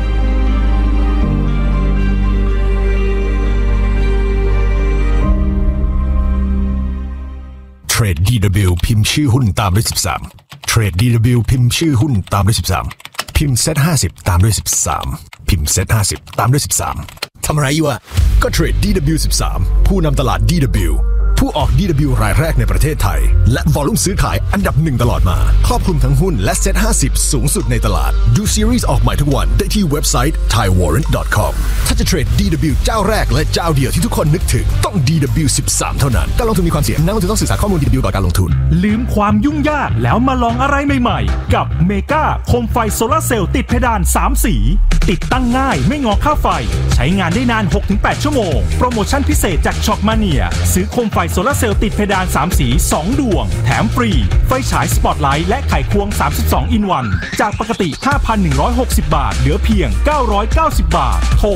เทรด DW พิมพ์ชื่อหุ้นตามด้วย13เทรด DW พิมพ์ชื่อหุ้นตามด้วย13พิมพ์ Z50 ตามด้วย13พิมพ์ Z50 ตามด้วย13ทำอะไรอยู่อะก็เทรด DW13 ผู้นำตลาด DW ผู้ออก DW รายแรกในประเทศไทยและวอลลุ่มซื้อขายอันดับ1ตลอดมาครอบคลุมทั้งหุ้นและ Z50 สูงสุดในตลาดดูซีรีส์ออกใหม่ทุกวันได้ที่เว็บไซต์ thaiwarrant.com ถ้าจะเทรด DW เจ้าแรกและเจ้าเดียวที่ทุกคนนึกถึงต้อง DW13 เท่านั้นการลงทุนมีความเสี่ยงนักลงทุนต้องศึกษาข้อมูล DW ก่อนการลงทุนลืมความยุ่งยากแล้วมาลองอะไรใหม่ๆกับเมกาโคมไฟโซลาร์เซลล์ติดเพดาน3สีติดตั้งง่ายไม่งอค่าไฟใช้งานได้นาน 6-8 ชั่วโมงโปรโมชั่นพิเศษจากช็อคมาเนียซื้อโคมไฟโซลาร์เซลล์ติดเพดาน3สี2ดวงแถมฟรีไฟฉายสปอตไลท์และไขควง32 in 1จากปกติ 5,160 บาทเหลือเพียง990 บาทโทร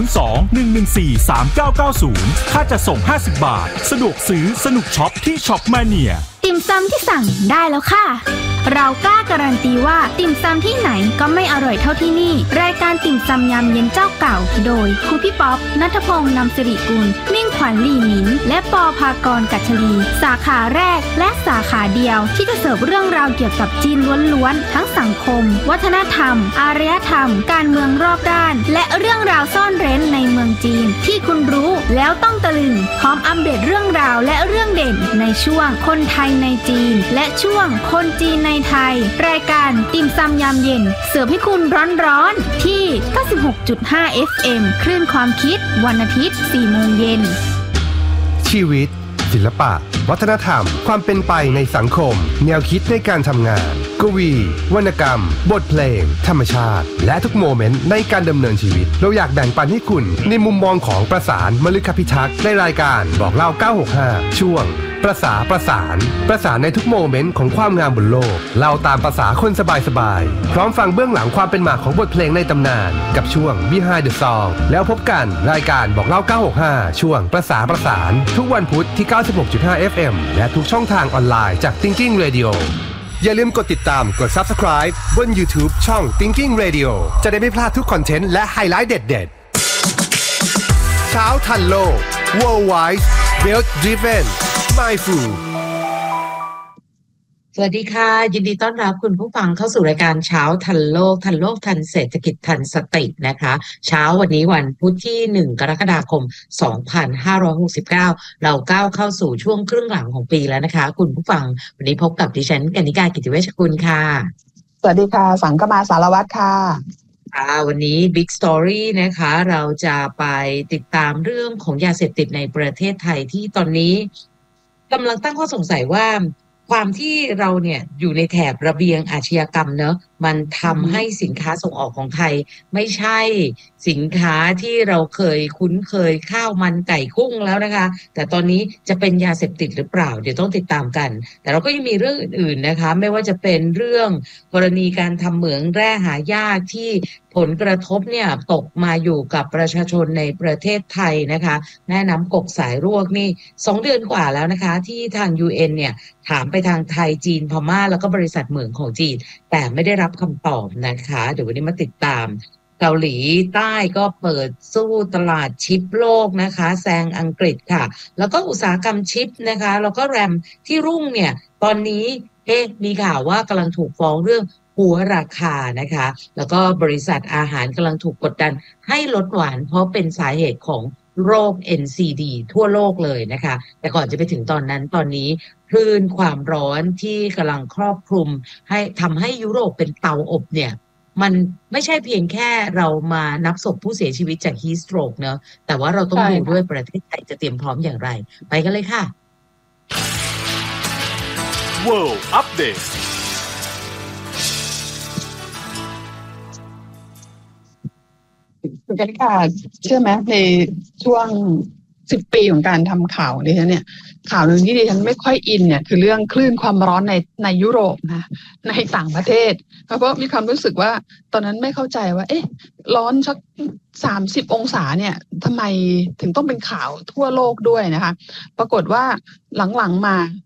02-114-3990 ค่าจะส่ง50 บาทสะดวกซื้อสนุกช็อปที่ช็อปมาเนียติ่มซำที่สั่งได้แล้วค่ะเรากล้าการันตีว่าติ่มซำที่ไหนก็ไม่อร่อยเท่าที่นี่รายการติ่มซำยำเย็นเจ้าเก่าโดยครูพี่ป๊อปณัฐพงษ์นำสิริกุลมิ่งขวัญลี่หมินและปอภากรกัชลีสาขาแรกและสาขาเดียวที่จะเสิร์ฟเรื่องราวเกี่ยวกับจีนล้วนๆทั้งสังคมวัฒนธรรมอารยธรรมการเมืองรอบด้านและเรื่องราวซ่อนเร้นในเมืองจีนที่คุณรู้แล้วต้องตะลึงพร้อมอัปเดตเรื่องราวและเรื่องเด่นในช่วงคนไทยในจีนและช่วงคนจีนในไทยรายการติ่มซำยามเย็นเสิร์ฟให้คุณร้อนๆที่ 96.5 FM คลื่นความคิดวันอาทิตย์ 4 โมงเย็นชีวิตศิลปะวัฒนธรรมความเป็นไปในสังคมแนวคิดในการทำงานกวีวรรณกรรมบทเพลงธรรมชาติและทุกโมเมนต์ในการดำเนินชีวิตเราอยากแบ่งปันให้คุณในมุมมองของประสานมฤคพิทักษ์ในรายการบอกเล่า965ช่วงประสานในทุกโมเมนต์ของความงามบนโลกเล่าตามภาษาคนสบายๆพร้อมฟังเบื้องหลังความเป็นมาของบทเพลงในตำนานกับช่วง Behind the Song แล้วพบกันรายการบอกเล่า965ช่วงประสานทุกวันพุธที่ 96.5 FM และทุกช่องทางออนไลน์จาก Thinking Radio อย่าลืมกดติดตามกด Subscribe บน YouTube ช่อง Thinking Radio จะได้ไม่พลาดทุกคอนเทนต์และไฮไลท์เด็ดๆเช้าทันโลก Worldwide Wealth Driven Mindful สวัสดีค่ะยินดีต้อนรับคุณผู้ฟังเข้าสู่รายการเช้าทันโลกทันเศรษฐกิจทันสตินะคะเช้าวันนี้วันพุธที่1กรกฎาคม2569เราก้าวเข้าสู่ช่วงครึ่งหลังของปีแล้วนะคะคุณผู้ฟังวันนี้พบกับดิฉันกนิกากิติเวชกุลค่ะสวัสดีค่ะสังกมาสารวัตรค่ะวันนี้ Big Story นะคะเราจะไปติดตามเรื่องของยาเสพติดในประเทศไทยที่ตอนนี้กำลังตั้งข้อสงสัยว่าความที่เราเนี่ยอยู่ในแถบระเบียงอาชญากรรมเนอะมันทำให้สินค้าส่งออกของไทยไม่ใช่สินค้าที่เราเคยคุ้นเคยข้าวมันไก่กุ้งแล้วนะคะแต่ตอนนี้จะเป็นยาเสพติดหรือเปล่าเดี๋ยวต้องติดตามกันแต่เราก็ยังมีเรื่องอื่นๆนะคะไม่ว่าจะเป็นเรื่องกรณีการทำเหมืองแร่หายากที่ผลกระทบเนี่ยตกมาอยู่กับประชาชนในประเทศไทยนะคะแม่น้ำกกสายรวกนี่2 เดือนกว่าแล้วนะคะที่ทาง UN เนี่ยถามไปทางไทยจีนพม่าแล้วก็บริษัทเหมืองของจีนแต่ไม่ได้รับคำตอบนะคะเดี๋ยววันนี้มาติดตามเกาหลีใต้ก็เปิดสู้ตลาดชิปโลกนะคะแซงอังกฤษค่ะแล้วก็อุตสาหกรรมชิปนะคะแล้วก็แรมที่รุ่งเนี่ยตอนนี้มีข่าวว่ากำลังถูกฟ้องเรื่องหัวราคานะคะแล้วก็บริษัทอาหารกำลังถูกกดดันให้ลดหวานเพราะเป็นสาเหตุของโรค NCD ทั่วโลกเลยนะคะแต่ก่อนจะไปถึงตอนนั้นตอนนี้คลื่นความร้อนที่กำลังครอบคลุมให้ทำให้ยุโรปเป็นเตาอบเนี่ยมันไม่ใช่เพียงแค่เรามานับศพผู้เสียชีวิตจากฮีสโตรกเนอะแต่ว่าเราต้องดูด้วยประเทศไทยจะเตรียมพร้อมอย่างไรไปกันเลยค่ะ World Update คุณกนิกาเชื่อไหมในช่วง10 ปีของการทำข่าวดิฉันเนี่ยข่าวหนึ่งที่ดิฉันไม่ค่อยอินเนี่ยคือเรื่องคลื่นความร้อนในยุโรปนะในต่างประเทศเพราะมีความรู้สึกว่าตอนนั้นไม่เข้าใจว่าร้อนสัก30 องศาเนี่ยทำไมถึงต้องเป็นข่าวทั่วโลกด้วยนะคะปรากฏว่าหลังๆมา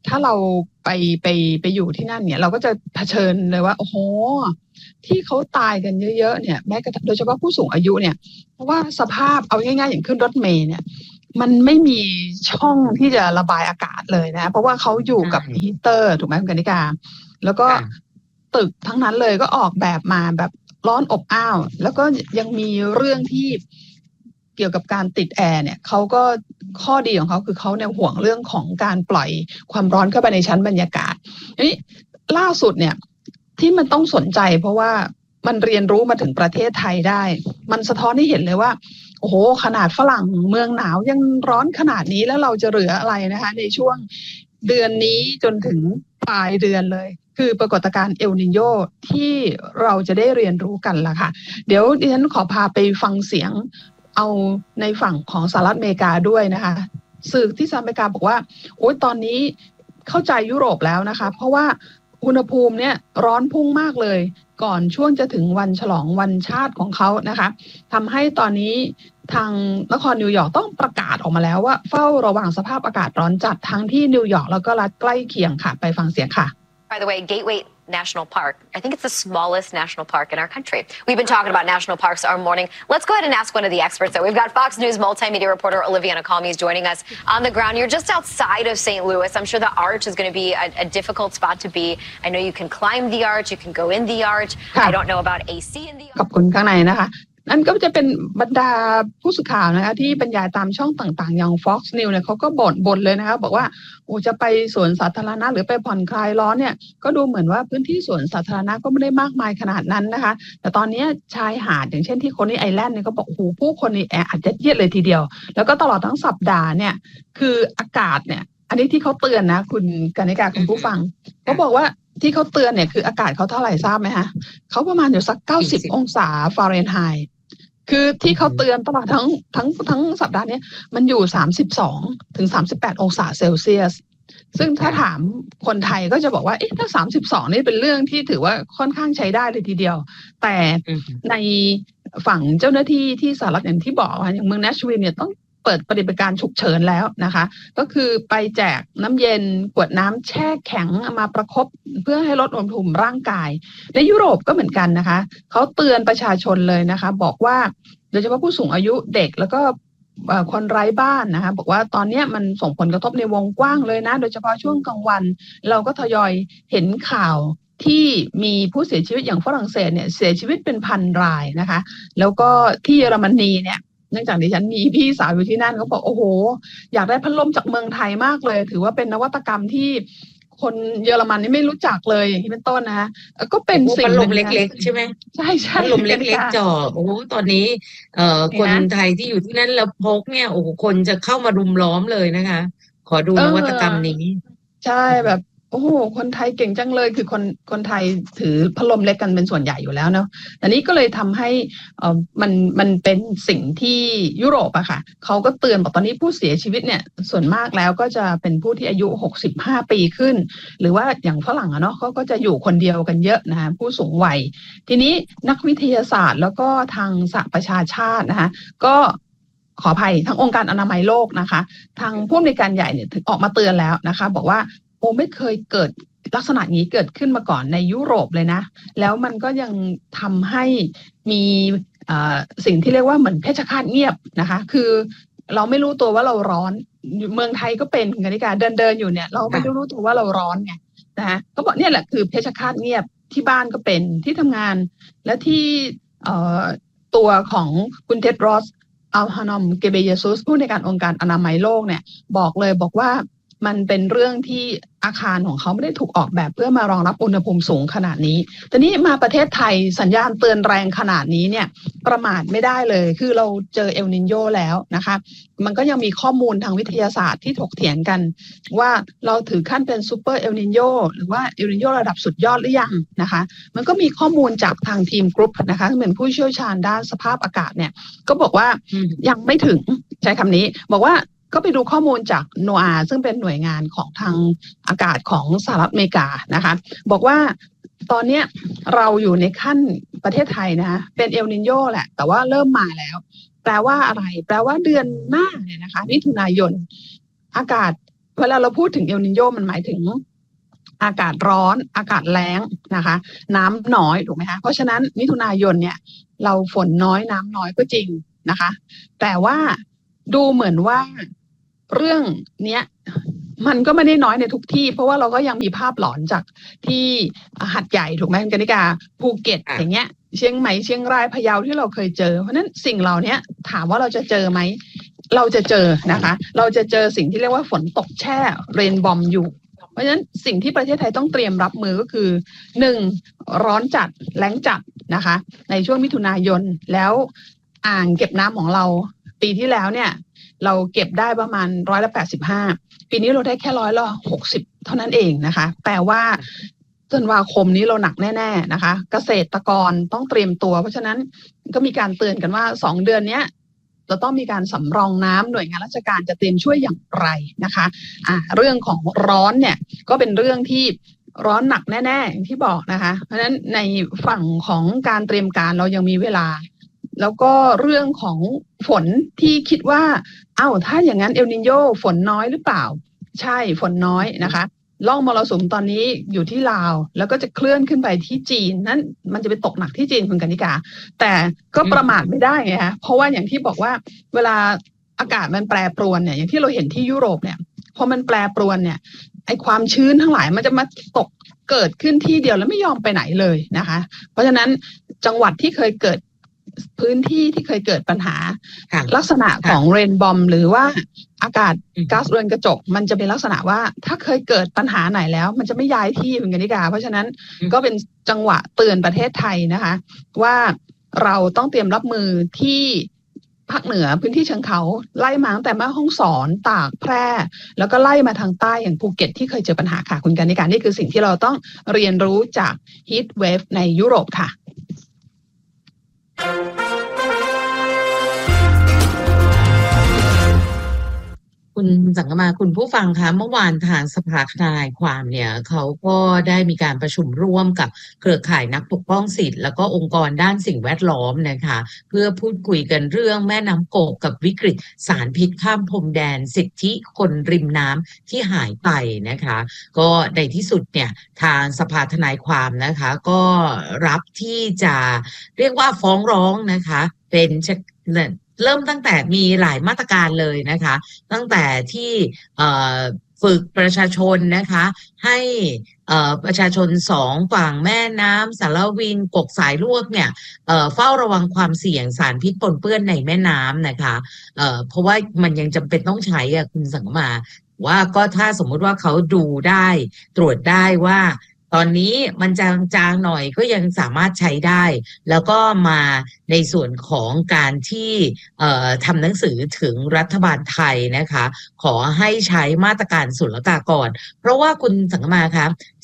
ถ้าเราไปอยู่ที่นั่นเนี่ยเราก็จะเผชิญเลยว่าโอ้โหที่เขาตายกันเยอะๆเนี่ยแม้กระทั่งโดยเฉพาะผู้สูงอายุเนี่ยเพราะว่าสภาพเอาง่ายๆอย่างขึ้นรถเมล์เนี่ยมันไม่มีช่องที่จะระบายอากาศเลยนะเพราะว่าเขาอยู่กับฮีเตอร์ถูกไหมคุณกนิกาแล้วก็ตึกทั้งนั้นเลยก็ออกแบบมาแบบร้อนอบอ้าวแล้วก็ยังมีเรื่องที่เกี่ยวกับการติดแอร์เนี่ยเขาก็ข้อดีของเขาคือเขาเนี่ยห่วงเรื่องของการปล่อยความร้อนเข้าไปในชั้นบรรยากาศนี่ล่าสุดเนี่ยที่มันต้องสนใจเพราะว่ามันเรียนรู้มาถึงประเทศไทยได้มันสะท้อนให้เห็นเลยว่าโอ้โหขนาดฝรั่งเมืองหนาวยังร้อนขนาดนี้แล้วเราจะเหลืออะไรนะคะในช่วงเดือนนี้จนถึงปลายเดือนเลยคือปรากฏการณ์เอลนิโญที่เราจะได้เรียนรู้กันละค่ะเดี๋ยวดิฉันขอพาไปฟังเสียงเอาในฝั่งของสหรัฐอเมริกาด้วยนะคะสื่อที่สหรัฐอเมริกาบอกว่าโอ้ยตอนนี้เข้าใจยุโรปแล้วนะคะเพราะว่าอุณหภูมิเนี่ยร้อนพุ่งมากเลยก่อนช่วงจะถึงวันฉลองวันชาติของเขานะคะทำให้ตอนนี้ทางนครนิวยอร์กต้องประกาศออกมาแล้วว่าเฝ้าระวังสภาพอากาศร้อนจัดทั้งที่นิวยอร์กแล้วก็รัฐใกล้เคียงค่ะไปฟังเสียงค่ะ By the way, Gateway National Park, I think it's the smallest national park in our country. We've been talking about national parks all morning. Let's go ahead and ask one of the experts. So we've got Fox News multimedia reporter Olivia Nakalmi is joining us on the ground. You're just outside of St. Louis. I'm sure the arch is going to be a difficult spot to be. I know you can climb the arch, you can go in the arch. I don't know about AC in the arch. ขอบคุณข้างในนะคะนั่นก็จะเป็นบรรดาผู้สื่อข่าวนะคะที่บรรยายตามช่องต่างๆอย่าง Fox News เนี่ยเขาก็บ่นเลยนะคะบอกว่าโอ้จะไปสวนสาธารณะหรือไปผ่อนคลายร้อนเนี่ยก็ดูเหมือนว่าพื้นที่สวนสาธารณะก็ไม่ได้มากมายขนาดนั้นนะคะแต่ตอนนี้ชายหาดอย่างเช่นที่คนในไอแลนด์เนี่ยก็บอกโอ้โหผู้คนนี่แออัดยัดเยียดเลยทีเดียวแล้วก็ตลอดทั้งสัปดาห์เนี่ยคืออากาศเนี่ยอันนี้ที่เขาเตือนนะคุณกนิกาคุณผู้ฟังเขาบอกว่าที่เขาเตือนเนี่ยคืออากาศเขาเท่าไหร่ทราบไหมคะเขาประมาณอยู่สัก90องศาฟาเรนไฮต์คือที่เขาเตือนตลอดทั้งสัปดาห์นี้มันอยู่32ถึง38องศาเซลเซียสซึ่งถ้าถามคนไทยก็จะบอกว่าเอ๊ะถ้า32นี่เป็นเรื่องที่ถือว่าค่อนข้างใช้ได้เลยทีเดียวแต่ในฝั่งเจ้าหน้าที่ที่สหรัฐอย่างที่บอกอย่างเมืองแนชวิลล์เนี่ยต้องเปิดปฏิบัติการฉุกเฉินแล้วนะคะก็คือไปแจกน้ำเย็นขวดน้ำแช่แข็งมาประคบเพื่อให้ลดอุณหภูมิร่างกายในยุโรปก็เหมือนกันนะคะเขาเตือนประชาชนเลยนะคะบอกว่าโดยเฉพาะผู้สูงอายุเด็กแล้วก็คนไร้บ้านนะคะบอกว่าตอนนี้มันส่งผลกระทบในวงกว้างเลยนะโดยเฉพาะช่วงกลางวันเราก็ทยอยเห็นข่าวที่มีผู้เสียชีวิตอย่างฝรั่งเศสเนี่ยเสียชีวิตเป็นพันรายนะคะแล้วก็ที่เยอรมนีเนี่ยเนื่องจากดิฉันมีพี่สาวอยู่ที่นั่นเขาบอกโอ้โหอยากได้พัดลมจากเมืองไทยมากเลยถือว่าเป็นนวัตกรรมที่คนเยอรมันนี่ไม่รู้จักเลยอย่างที่เป็นต้นนะคะก็เป็นสิ่งพัดลมเล็กๆใช่ไหมใช่ใช่พัดลมเล็กๆจ่อโอ้ตอนนี้คนไทยที่อยู่ที่นั่นแล้วพกเนี่ยโอ้คนจะเข้ามารุมล้อมเลยนะคะขอดูนวัตกรรมนี้ใช่แบบโอ้โหคนไทยเก่งจังเลยคือคนไทยถือพัดลมเล็กกันเป็นส่วนใหญ่อยู่แล้วเนาะแต่นี้ก็เลยทำให้มันเป็นสิ่งที่ยุโรปอะค่ะเขาก็เตือนบอกตอนนี้ผู้เสียชีวิตเนี่ยส่วนมากแล้วก็จะเป็นผู้ที่อายุ65ปีขึ้นหรือว่าอย่างฝรั่งอะเนาะเขาก็จะอยู่คนเดียวกันเยอะนะคะผู้สูงวัยทีนี้นักวิทยาศาสตร์แล้วก็ทางสหประชาชาตินะคะก็ขออภัยทางองค์การอนามัยโลกนะคะทางผู้อำนวยการใหญ่เนี่ยถึงออกมาเตือนแล้วนะคะบอกว่าโอ้ไม่เคยเกิดลักษณะนี้เกิดขึ้นมาก่อนในยุโรปเลยนะแล้วมันก็ยังทำให้มีสิ่งที่เรียกว่าเหมือนเพชฌฆาตเงียบนะคะคือเราไม่รู้ตัวว่าเราร้อนเมืองไทยก็เป็นกนิกาเดินอยู่เนี่ยเราไม่รู้ตัวว่าเราร้อนไงนะคะก็บอกเนี่ยแหละคือเพชฌฆาตเงียบที่บ้านก็เป็นที่ทำงานและที่ตัวของคุณเท็ดรอสอัลฮานอมเกเบเยซุสผู้ในการองค์การอนามัยโลกเนี่ยบอกว่ามันเป็นเรื่องที่อาคารของเขาไม่ได้ถูกออกแบบเพื่อมารองรับอุณหภูมิสูงขนาดนี้แต่นี้มาประเทศไทยสัญญาณเตือนแรงขนาดนี้เนี่ยประมาทไม่ได้เลยคือเราเจอเอลนิโญแล้วนะคะมันก็ยังมีข้อมูลทางวิทยาศาสตร์ที่ถกเถียงกันว่าเราถือขั้นเป็นซูเปอร์เอลนิโญหรือว่าเอลนิโญระดับสุดยอดหรือยังนะคะมันก็มีข้อมูลจากทางทีมกรุ๊ปนะคะเหมือนผู้เชี่ยวชาญด้านสภาพอากาศเนี่ยก็บอกว่ายังไม่ถึงใช้คำนี้บอกว่าก็ไปดูข้อมูลจากโนอาซึ่งเป็นหน่วยงานของทางอากาศของสหรัฐอเมริกานะคะบอกว่าตอนนี้เราอยู่ในขั้นประเทศไทยนะคะเป็นเอลนิโญแหละแต่ว่าเริ่มมาแล้วแปลว่าอะไรแปลว่าเดือนหน้าเนี่ยนะคะมิถุนายนอากาศเวลาเราพูดถึงเอลนิโญมันหมายถึงอากาศร้อนอากาศแล้งนะคะน้ำน้อยถูกไหมคะเพราะฉะนั้นมิถุนายนเนี่ยเราฝนน้อยน้ำน้อยก็จริงนะคะแต่ว่าดูเหมือนว่าเรื่องเนี้ยมันก็ไม่ได้น้อยในทุกที่เพราะว่าเราก็ยังมีภาพหลอนจากที่หัดใหญ่ถูกไหมคุณกนิกาภูเก็ตอย่างเงี้ยเชียงใหม่เชียงรายพะเยาที่เราเคยเจอเพราะนั้นสิ่งเหล่านี้ถามว่าเราจะเจอไหมเราจะเจอนะคะเราจะเจอสิ่งที่เรียกว่าฝนตกแช่เรนบอมอยู่เพราะฉะนั้นสิ่งที่ประเทศไทยต้องเตรียมรับมือก็คือ1ร้อนจัดแล้งจัดนะคะในช่วงมิถุนายนแล้วอ่างเก็บน้ำของเราปีที่แล้วเนี่ยเราเก็บได้ประมาณ185ปีนี้เราได้แค่160เท่านั้นเองนะคะแปลว่าธันวาคมนี้เราหนักแน่ๆนะคะเกษตรกรต้องเตรียมตัวเพราะฉะนั้นก็มีการเตือนกันว่า2เดือนเนี้ยจะต้องมีการสำรองน้ำหน่วยงานราชการจะเตรียมช่วยอย่างไรนะคะเรื่องของร้อนเนี่ยก็เป็นเรื่องที่ร้อนหนักแน่ๆอย่างที่บอกนะคะเพราะฉะนั้นในฝั่งของการเตรียมการเรายังมีเวลาแล้วก็เรื่องของฝนที่คิดว่าถ้าอย่างนั้นเอลนิโญฝนน้อยหรือเปล่าใช่ฝนน้อยนะคะร่องมรสุมตอนนี้อยู่ที่ลาวแล้วก็จะเคลื่อนขึ้นไปที่จีนนั้นมันจะไปตกหนักที่จีนคุณกนิกาแต่ก็ประมาทไม่ได้ไงคะเพราะว่าอย่างที่บอกว่าเวลาอากาศมันแปรปรวนเนี่ยอย่างที่เราเห็นที่ยุโรปเนี่ยพอมันแปรปรวนเนี่ยไอ้ความชื้นทั้งหลายมันจะมาตกเกิดขึ้นที่เดียวแล้วไม่ยอมไปไหนเลยนะคะเพราะฉะนั้นจังหวัดที่เคยเกิดพื้นที่ที่เคยเกิดปัญหาลักษณะของเรนบอมหรือว่าอากาศก๊าซเรือนกระจกมันจะเป็นลักษณะว่าถ้าเคยเกิดปัญหาไหนแล้วมันจะไม่ย้ายที่เหมือนกันนิกาเพราะฉะนั้นก็เป็นจังหวะเตือนประเทศไทยนะคะว่าเราต้องเตรียมรับมือที่ภาคเหนือพื้นที่เชิงเขาไล่มาตั้งแต่แม่ฮ่องสอนตากแพร่แล้วก็ไล่มาทางใต้อย่างภูเก็ตที่เคยเจอปัญหาค่ะคุณกนิกานี่คือสิ่งที่เราต้องเรียนรู้จากฮีทเวฟในยุโรปค่ะคุณสังกมาคุณผู้ฟังคะเมื่อวานทางสภาทนายความเนี่ยเขาก็ได้มีการประชุมร่วมกับเครือข่ายนักปกป้องสิทธิ์แล้วก็องค์กรด้านสิ่งแวดล้อมนะคะเพื่อพูดคุยกันเรื่องแม่น้ำโขงกับวิกฤตสารพิษข้ามพรมแดนสิทธิคนริมน้ำที่หายไปนะคะก็ในที่สุดเนี่ยทางสภาทนายความนะคะก็รับที่จะเรียกว่าฟ้องร้องนะคะเป็นเริ่มตั้งแต่มีหลายมาตรการเลยนะคะตั้งแต่ที่ฝึกประชาชนนะคะให้ประชาชน2ฝั่งแม่น้ำสารวินกกสายลวกเนี่ยเฝ้าระวังความเสี่ยงสารพิษปนเปื้อนในแม่น้ำนะคะเพราะว่ามันยังจำเป็นต้องใช้คุณสังมาว่าก็ถ้าสมมุติว่าเขาดูได้ตรวจได้ว่าตอนนี้มันจางๆหน่อยก็ยังสามารถใช้ได้แล้วก็มาในส่วนของการที่ทำหนังสือถึงรัฐบาลไทยนะคะขอให้ใช้มาตรการศุลกากรเพราะว่าคุณสังมาคะ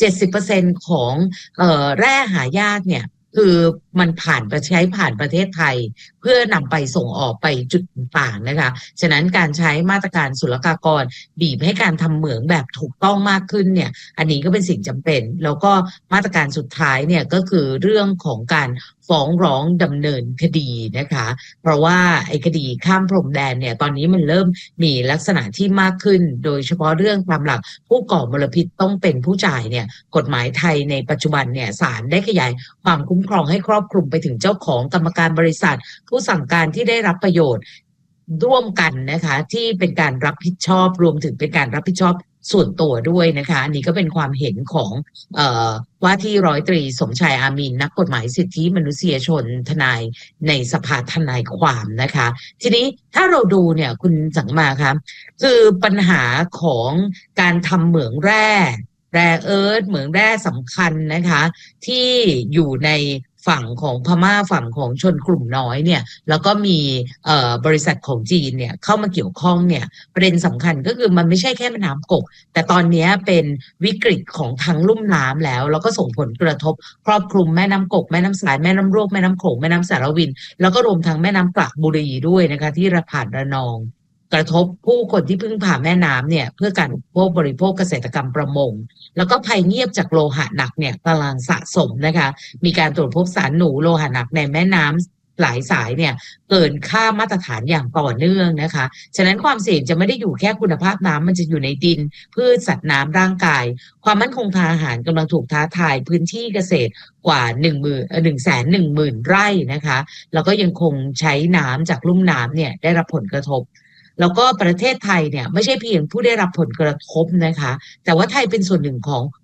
70% ของแร่หายากเนี่ยคือมันผ่านประเทศไทยเพื่อนำไปส่งออกไปจุดต่างๆนะคะฉะนั้นการใช้มาตรการศุลกากรบีบให้การทำเหมืองแบบถูกต้องมากขึ้นเนี่ยอันนี้ก็เป็นสิ่งจำเป็นแล้วก็มาตรการสุดท้ายเนี่ยก็คือเรื่องของการฟ้องร้องดำเนินคดีนะคะเพราะว่าไอ้คดีข้ามพรมแดนเนี่ยตอนนี้มันเริ่มมีลักษณะที่มากขึ้นโดยเฉพาะเรื่องตามหลักผู้ก่อมลพิษต้องเป็นผู้จ่ายเนี่ยกฎหมายไทยในปัจจุบันเนี่ยศาลได้ขยายความคุ้มครองให้ครอบคลุมไปถึงเจ้าของกรรมการบริษัทผู้สั่งการที่ได้รับประโยชน์ร่วมกันนะคะที่เป็นการรับผิดชอบรวมถึงเป็นการรับผิดชอบส่วนตัวด้วยนะคะอันนี้ก็เป็นความเห็นของว่าที่ร้อยตรีสมชายอามีนนักกฎหมายสิทธิมนุษยชนทนายในสภาทนายความนะคะทีนี้ถ้าเราดูเนี่ยคุณสังมาคะคือปัญหาของการทำเหมืองแร่เอิร์ธเหมืองแร่สำคัญนะคะที่อยู่ในฝั่งของพม่าฝั่งของชนกลุ่มน้อยเนี่ยแล้วก็มีบริษัทของจีนเนี่ยเข้ามาเกี่ยวข้องเนี่ยประเด็นสำคัญก็คือมันไม่ใช่แค่แม่น้ำกกแต่ตอนนี้เป็นวิกฤตของทั้งลุ่มน้ำแล้วก็ส่งผลกระทบครอบคลุมแม่น้ำกกแม่น้ำสายแม่น้ำรวกแม่น้ำโขงแม่น้ำสารวินแล้วก็รวมทั้งแม่น้ำกระบุรีด้วยนะคะที่ผ่านระนองกระทบผู้คนที่พึ่งพาแม่น้ำเนี่ยเพื่อการอุปโภคบริโภคเกษตรกรรมประมงแล้วก็ภัยเงียบจากโลหะหนักเนี่ยกำลังสะสมนะคะมีการตรวจพบสารหนูโลหะหนักในแม่น้ำหลายสายเนี่ยเกินค่ามาตรฐานอย่างต่อเนื่องนะคะฉะนั้นความเสี่ยงจะไม่ได้อยู่แค่คุณภาพน้ำมันจะอยู่ในดินพืชสัตว์น้ำร่างกายความมั่นคงทางอาหารกำลังถูกท้าทายพื้นที่เกษตรกว่า110,000 ไร่นะคะแล้วก็ยังคงใช้น้ำจากลุ่มน้ำเนี่ยได้รับผลกระทบแล้วก็ประเทศไทยเนี่ยไม่ใช่เพียงผู้ได้รับผลกระทบนะคะแต่ว่าไทยเป็นส่วนหนึ่งของ